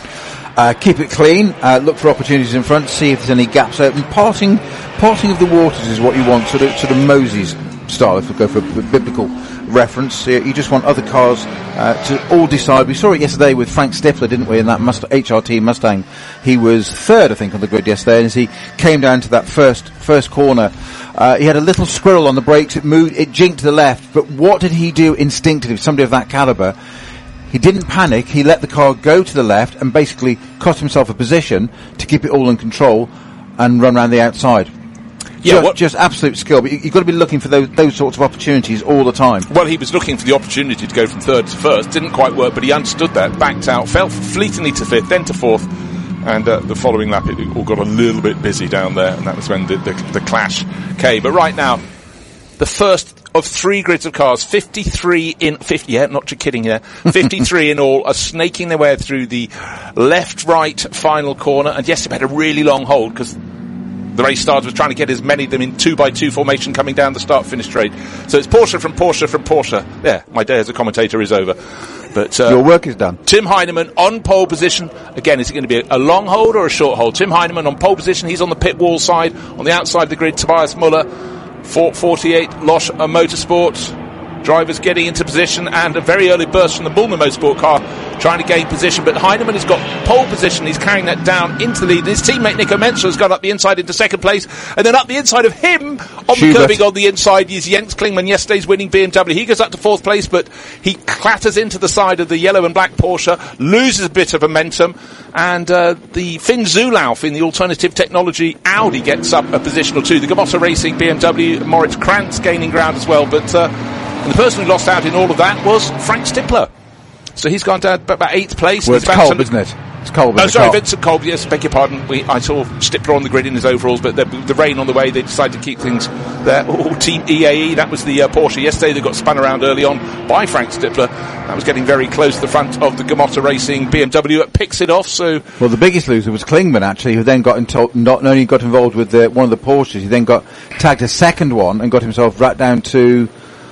Uh, keep it clean, uh, look for opportunities in front, see if there's any gaps open. Parting, parting of the waters is what you want, sort of, sort of Moses style, if we go for a biblical reference. Uh, you just want other cars uh, to all decide. We saw it yesterday with Frank Stippler, didn't we, in that Must- H R T Mustang. He was third, I think, on the grid yesterday, and as he came down to that first first corner, uh, he had a little squirrel on the brakes. It moved, it jinked to the left, but what did he do instinctively, somebody of that calibre? He didn't panic. He let the car go to the left and basically cost himself a position to keep it all in control and run around the outside. Yeah, just, what, just absolute skill. But you, you've got to be looking for those those sorts of opportunities all the time. Well, he was looking for the opportunity to go from third to first. Didn't quite work, but he understood that. Backed out, fell fleetingly to fifth, then to fourth. And uh, the following lap, it all got a little bit busy down there, and that was when the, the, the clash came. But right now, the first of three grids of cars, fifty-three in, fifty, yeah, not kidding here, fifty-three in all, are snaking their way through the left-right final corner. And yes, they've had a really long hold, because the race starter was trying to get as many of them in two by two formation coming down the start-finish straight. So it's Porsche from Porsche from Porsche. Yeah, my day as a commentator is over. But uh, your work is done. Tim Heinemann on pole position. Again, is it going to be a, a long hold or a short hold? Tim Heinemann on pole position. He's on the pit wall side. On the outside of the grid, Tobias Muller. four forty-eight, Losch Motorsport. Drivers getting into position, and a very early burst from the Bullman Motorsport car trying to gain position, but Heinemann has got pole position. He's carrying that down into the lead. His teammate Nico Menzel has got up the inside into second place, and then up the inside of him on Schubert. The curbing on the inside is Jens Klingmann, yesterday's winning B M W. He goes up to fourth place, but he clatters into the side of the yellow and black Porsche, loses a bit of momentum, and uh, the Finn Zulauf in the alternative technology Audi gets up a position or two. The Gamotta Racing B M W, Moritz Krantz gaining ground as well, but uh, and the person who lost out in all of that was Frank Stippler. So he's gone down about eighth place. Well, it's Kolb, isn't it? It's Kolb. Oh, sorry, Vincent Kolb, yes, beg your pardon. We, I saw Stippler on the grid in his overalls, but the, the rain on the way, they decided to keep things there. Oh, Team E A E, that was the uh, Porsche. Yesterday they got spun around early on by Frank Stippler. That was getting very close to the front of the Gamotta Racing B M W. It picks it off, so... Well, the biggest loser was Klingmann, actually, who then got into, not only got involved with the, one of the Porsches, he then got tagged a second one and got himself right down to...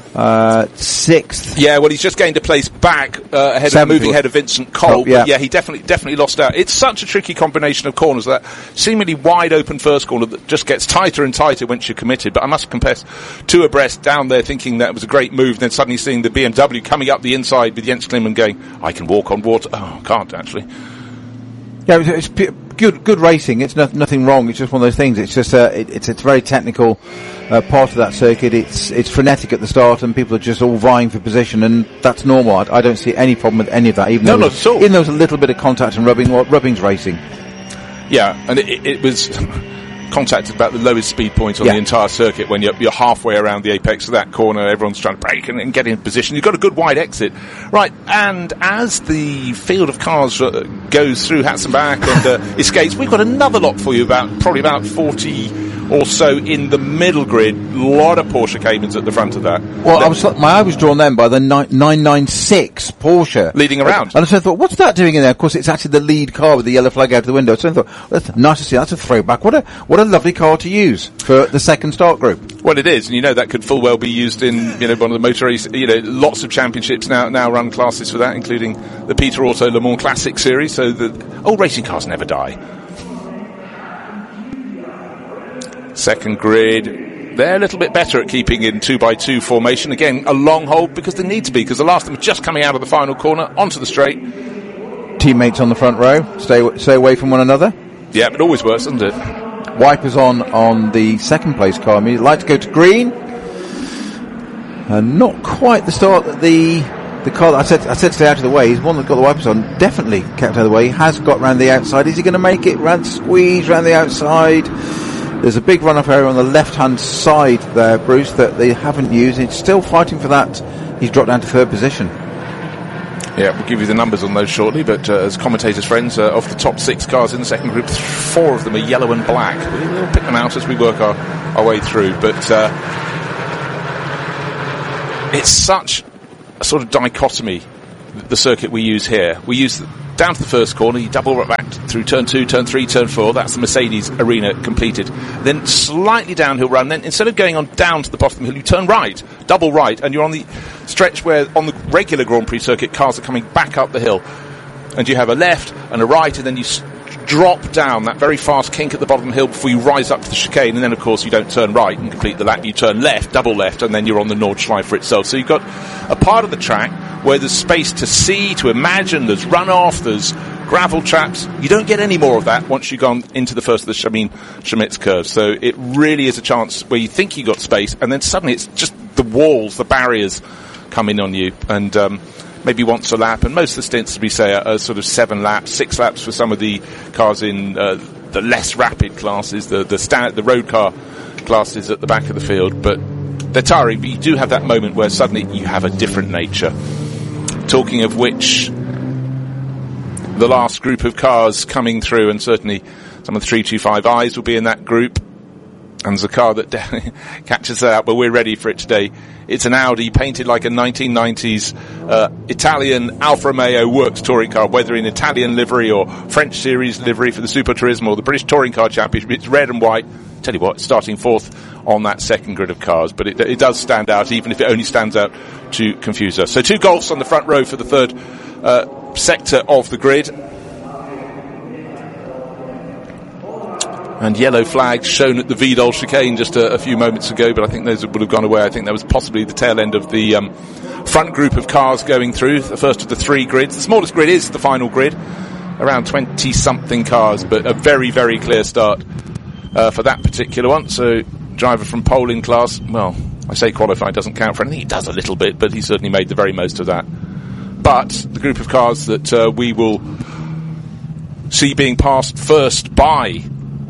Uh, sixth. Yeah, well, he's just gained a place back uh, ahead of moving ahead of Vincent Kolb. Oh, yeah. But yeah, he definitely definitely lost out. It's such a tricky combination of corners, that seemingly wide open first corner that just gets tighter and tighter once you're committed. But I must confess, two abreast down there, thinking that was a great move, then suddenly seeing the B M W coming up the inside with Jens Klingmann going, I can walk on water. Oh, I can't actually. Yeah, it's, it's p- good good racing. It's no, nothing wrong. It's just one of those things. It's just uh, it, it's it's very technical. Uh, part of that circuit, it's it's frenetic at the start, and people are just all vying for position, and that's normal. I, I don't see any problem with any of that. Even no, though not at all. Even though there's a little bit of contact and rubbing, well, rubbing's racing. Yeah, and it, it was contact at about the lowest speed point on yeah. the entire circuit when you're, you're halfway around the apex of that corner. Everyone's trying to brake and, and get in position. You've got a good wide exit, right? And as the field of cars uh, goes through Hatzenbach and uh, escapes, we've got another lot for you. About probably about forty. Or so in the middle grid. A lot of Porsche Caymans at the front of that. Well, I was, my eye was drawn then by the nine ninety-six Porsche leading around. And so I thought, what's that doing in there? Of course, it's actually the lead car with the yellow flag out of the window. So I thought, well, that's nice to see. That's a throwback. What a what a lovely car to use for the second start group. Well, it is, and you know that could full well be used in you know one of the motor race. You know, lots of championships now now run classes for that, including the Peter Auto Le Mans Classic Series. So the old racing cars never die. Second grid, they're a little bit better at keeping in two by two formation. Again, a long hold because they need to be, because the last of them are just coming out of the final corner onto the straight. Teammates on the front row, stay stay away from one another. Yeah, it always works, doesn't it? Wipers on on the second place car. You'd like to go to green, and not quite the start that the the car that I said I said stay out of the way. He's one that got the wipers on, definitely kept out of the way. He has got round the outside. Is he going to make it? Round squeeze round the outside. There's a big run-off area on the left-hand side there, Bruce, that they haven't used. He's still fighting for that. He's dropped down to third position. Yeah, we'll give you the numbers on those shortly, but uh, as commentators' friends, uh, of the top six cars in the second group, four of them are yellow and black. We'll pick them out as we work our, our way through, but uh, it's such a sort of dichotomy, the circuit we use here. We use down to the first corner, you double back through turn two, turn three, turn four, that's the Mercedes arena completed. Then slightly downhill run, then instead of going on down to the bottom of the hill, you turn right, double right, and you're on the stretch where on the regular Grand Prix circuit cars are coming back up the hill. And you have a left and a right, and then you s- drop down that very fast kink at the bottom of the hill before you rise up to the chicane, and then of course you don't turn right and complete the lap, you turn left, double left, and then you're on the Nordschleife itself. So you've got a part of the track where there's space to see, to imagine, there's runoff, there's gravel traps. You don't get any more of that once you've gone into the first of the Shamin Schmitz curve. So it really is a chance where you think you got space, and then suddenly it's just the walls, the barriers come in on you, and um, maybe once a lap, and most of the stints, as we say, are, are sort of seven laps, six laps for some of the cars in uh, the less rapid classes, the the, sta- the road car classes at the back of the field, but they're tiring, but you do have that moment where suddenly you have a different nature. Talking of which, the last group of cars coming through, and certainly some of the three two five I's will be in that group, and there's a car that catches that out, but we're ready for it today. It's an Audi painted like a nineteen nineties uh, Italian Alfa Romeo works touring car, whether in Italian livery or French series livery for the Super Turismo or the British Touring Car Championship. It's red and white. Tell you what, starting fourth on that second grid of cars, but it, it does stand out, even if it only stands out to confuse us. So two Golfs on the front row for the third uh, sector of the grid. And yellow flags shown at the Vidal chicane just a, a few moments ago, but I think those would have gone away. I think that was possibly the tail end of the um, front group of cars going through, the first of the three grids. The smallest grid is the final grid, around twenty-something cars, but a very, very clear start uh, for that particular one. So, driver from pole in class, well, I say qualified doesn't count for anything. He does a little bit, but he certainly made the very most of that. But the group of cars that uh, we will see being passed first by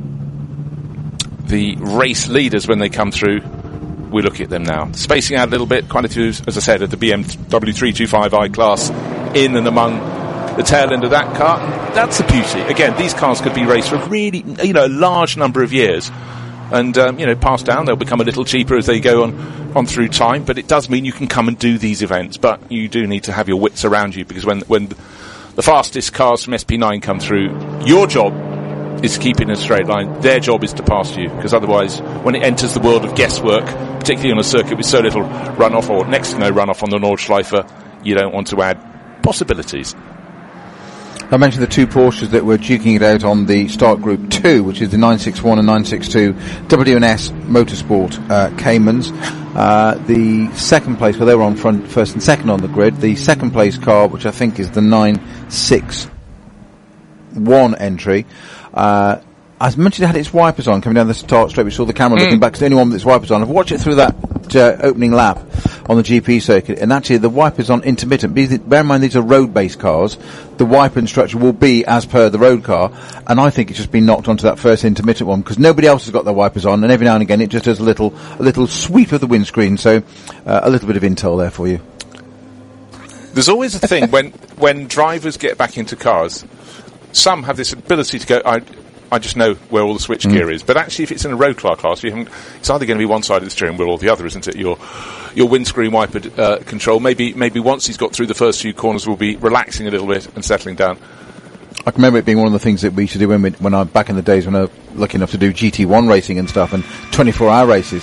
the race leaders when they come through, we look at them now. Spacing out a little bit, quite a few, as I said, at the B M W three twenty-five i class, in and among the tail end of that car. That's the beauty. Again, these cars could be raced for really, you know, a large number of years. And, um, you know, passed down, they'll become a little cheaper as they go on, on through time, but it does mean you can come and do these events. But you do need to have your wits around you, because when, when the fastest cars from S P nine come through, your job is to keep it in a straight line. Their job is to pass you, because otherwise, when it enters the world of guesswork, particularly on a circuit with so little runoff, or next to no runoff on the Nordschleife, you don't want to add possibilities. I mentioned the two Porsches that were duking it out on the start group two, which is the nine sixty-one and nine sixty-two W and S Motorsport uh, Caymans. Uh, the second place, well, they were on front, first and second on the grid. The second place car, which I think is the nine sixty-one entry, uh, I mentioned it had its wipers on coming down the start straight. We saw the camera mm. looking back. It's the only one with its wipers on. I've watched it through that uh, opening lap on the G P circuit, and actually the wipers on intermittent. Bear in mind these are road-based cars. The wiper structure will be as per the road car, and I think it's just been knocked onto that first intermittent one because nobody else has got their wipers on, and every now and again it just does a little a little sweep of the windscreen. So uh, a little bit of intel there for you. There's always a thing when when drivers get back into cars. Some have this ability to go, I, I just know where all the switch mm. gear is. But actually, if it's in a road car class, you haven't, it's either going to be one side of the steering wheel or the other, isn't it? Your your windscreen wiper uh, control. Maybe maybe once he's got through the first few corners, we'll be relaxing a little bit and settling down. I can remember it being one of the things that we used to do when we, when I back in the days when I was lucky enough to do G T one racing and stuff and twenty-four hour races.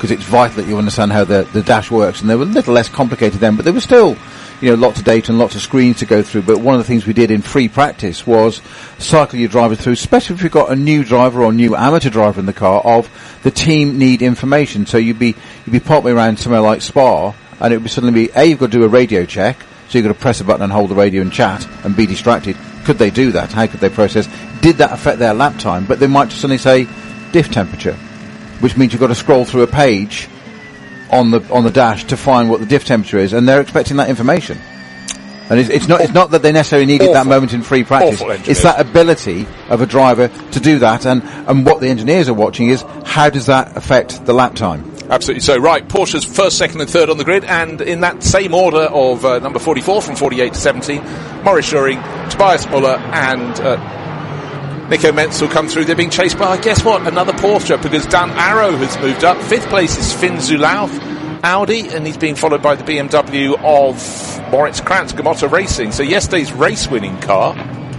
because it's vital that you understand how the, the dash works. And they were a little less complicated then, but they were still, you know, lots of data and lots of screens to go through. But one of the things we did in free practice was cycle your driver through, especially if you've got a new driver or new amateur driver in the car, of the team need information. So you'd be, you'd be popping around somewhere like Spa, and it would suddenly be, A, you've got to do a radio check, so you've got to press a button and hold the radio and chat and be distracted. Could they do that? How could they process? Did that affect their lap time? But they might just suddenly say diff temperature, which means you've got to scroll through a page on the on the dash to find what the diff temperature is, and they're expecting that information. And it's, it's not it's not that they necessarily needed Awful. that moment in free practice. It's that ability of a driver to do that, and, and what the engineers are watching is how does that affect the lap time. Absolutely so. Right, Porsche's first, second and third on the grid, and in that same order of uh, number forty-four from forty-eight to seventeen, Maurice Schuring, Tobias Müller and uh, Nico Menzel come through. They're being chased by, guess what, another Porsche, because Dan Arrow has moved up. Fifth place is Finn Zulauf, Audi, and he's being followed by the B M W of Moritz Krantz, Gamotta Racing. So yesterday's race-winning car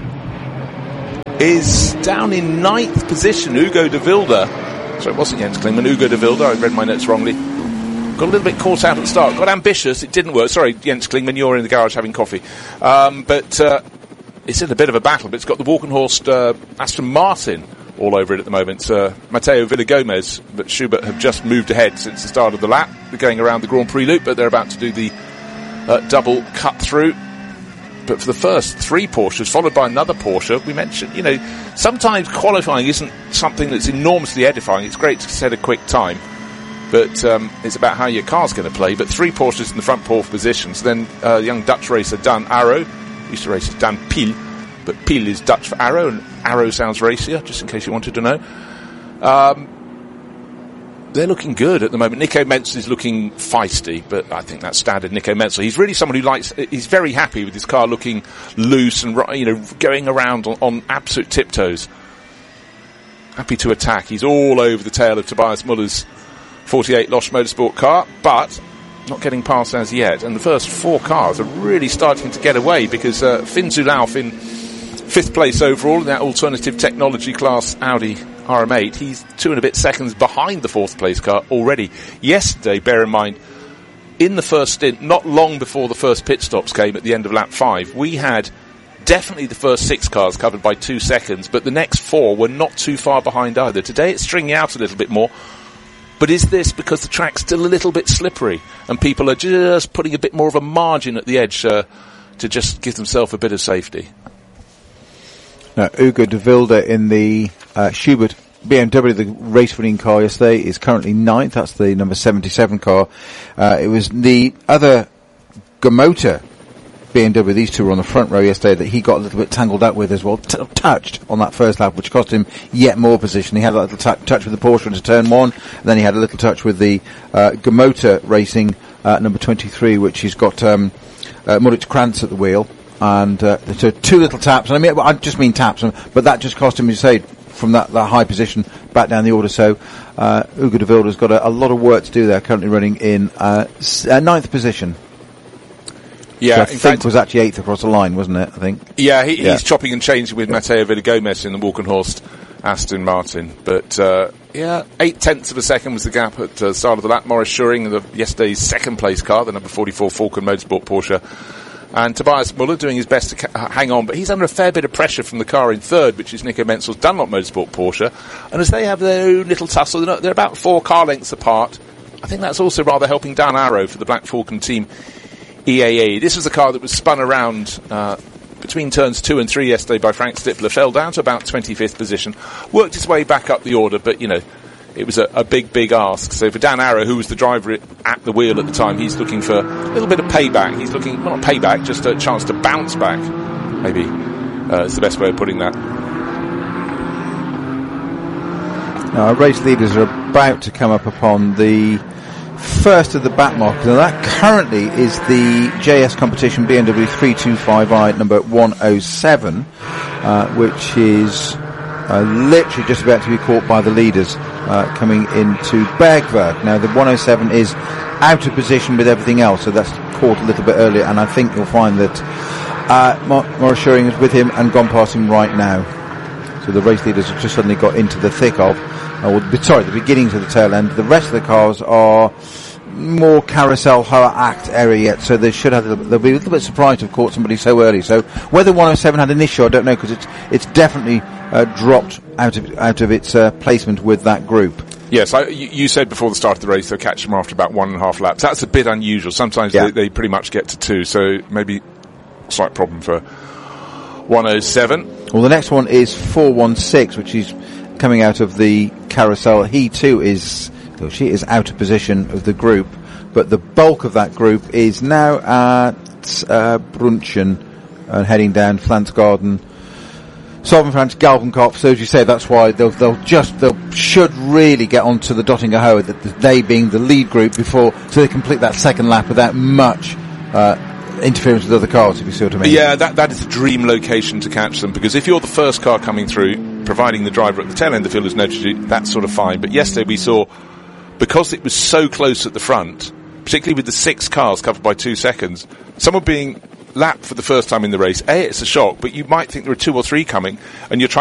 is down in ninth position, Hugo de Wilde. So it wasn't Jens Klingmann, Hugo de Wilde. I read my notes wrongly. Got a little bit caught out at the start. Got ambitious. It didn't work. Sorry, Jens Klingmann, you're in the garage having coffee. Um, but uh, it's in a bit of a battle. But it's got the Walkenhorst uh, Aston Martin all over it at the moment. Uh, Mateo Villagomez, but Schubert have just moved ahead since the start of the lap. They're going around the Grand Prix loop, but they're about to do the uh, double cut through. But for the first three Porsches, followed by another Porsche, we mentioned, you know, sometimes qualifying isn't something that's enormously edifying. It's great to set a quick time, but um, it's about how your car's going to play. But three Porsches in the front pole positions. Then uh, young Dutch racer Dan Arrow, used to race as Dan Piel, but Piel is Dutch for Arrow, and Arrow sounds racier, just in case you wanted to know. Um, they're looking good at the moment. Nico Menzel is looking feisty, but I think that's standard Nico Menzel. He's really somebody who likes, he's very happy with his car looking loose and, you know, going around on, on absolute tiptoes. Happy to attack. He's all over the tail of Tobias Müller's forty-eight Losch Motorsport car, but not getting past as yet. And the first four cars are really starting to get away, because uh, Finn Zulauf in fifth place overall in that alternative technology class Audi R M eight. He's two and a bit seconds behind the fourth place car already. Yesterday, bear in mind, in the first stint, not long before the first pit stops came at the end of lap five, we had definitely the first six cars covered by two seconds, but the next four were not too far behind either. Today it's stringing out a little bit more. But is this because the track's still a little bit slippery and people are just putting a bit more of a margin at the edge uh, to just give themselves a bit of safety? Now, Hugo de Wilde in the uh, Schubert B M W, the race-winning car yesterday, is currently ninth. That's the number seventy-seven car. Uh, it was the other Gamotta B M W, these two were on the front row yesterday, that he got a little bit tangled up with as well, t- touched on that first lap, which cost him yet more position. He had a little t- touch with the Porsche into turn one, and then he had a little touch with the uh, Gamotta Racing uh, number twenty-three, which he's got um, uh, Moritz Krantz at the wheel. And uh, so two little taps, and I mean, I just mean taps, but that just cost him, as you say, from that, that high position back down the order. So uh, Hugo de Wilde has got a, a lot of work to do there, currently running in uh, s- uh, ninth position. Yeah, so I in think fact, was actually eighth across the line, wasn't it? I think. Yeah, he, yeah. he's chopping and changing with Mateo Villagomez in the Walkenhorst Aston Martin. But uh, yeah, eight tenths of a second was the gap at the uh, start of the lap. Maurice Schuring, the yesterday's second place car, the number forty-four Falcon Motorsport Porsche. And Tobias Müller doing his best to ca- hang on, but he's under a fair bit of pressure from the car in third, which is Nico Menzel's Dunlop Motorsport Porsche. And as they have their own little tussle, they're, not, they're about four car lengths apart. I think that's also rather helping Dan Arrow for the Black Falcon team E A A. This was a car that was spun around uh, between turns two and three yesterday by Frank Stippler, fell down to about twenty-fifth position, worked his way back up the order, but, you know, it was a, a big, big ask. So for Dan Arrow, who was the driver at the wheel at the time, he's looking for a little bit of payback. He's looking, well, not payback, just a chance to bounce back, maybe, uh, is the best way of putting that. Now, our race leaders are about to come up upon the first of the back markers. Now, that currently is the J S Competition B M W three twenty-five i number one oh seven, uh, which is uh, literally just about to be caught by the leaders uh, coming into Bergwerk. Now, the one oh seven is out of position with everything else, so that's caught a little bit earlier, and I think you'll find that uh, Maurice Schuring is with him and gone past him right now. So the race leaders have just suddenly got into the thick of, or the, sorry, the beginnings of the tail end. The rest of the cars are more carousel Hoa Act area yet, so they should have, they'll be a little bit surprised to have caught somebody so early. So whether one oh seven had an issue, I don't know, because it's it's definitely uh, dropped out of out of its uh, placement with that group. Yes, I, you, you said before the start of the race they'll catch them after about one and a half laps. That's a bit unusual. Sometimes yeah. they, they pretty much get to two, so maybe a slight problem for one oh seven. Well, the next one is four one six, which is coming out of the carousel. He too is, well, she is out of position of the group, but the bulk of that group is now at uh, Brunchen and heading down Flansgarden, Solvenfranch, Galvenkopf. So as you say, that's why they'll they'll just they'll should really get onto the Dottinger Hoa, that they being the lead group before, so they complete that second lap without much uh, interference with other cars, if you see what I mean. Yeah, that that is a dream location to catch them, because if you're the first car coming through, providing the driver at the tail end of the field has noticed you, that's sort of fine. But yesterday we saw, because it was so close at the front, particularly with the six cars covered by two seconds, someone being lapped for the first time in the race, A, it's a shock, but you might think there are two or three coming, and you're trying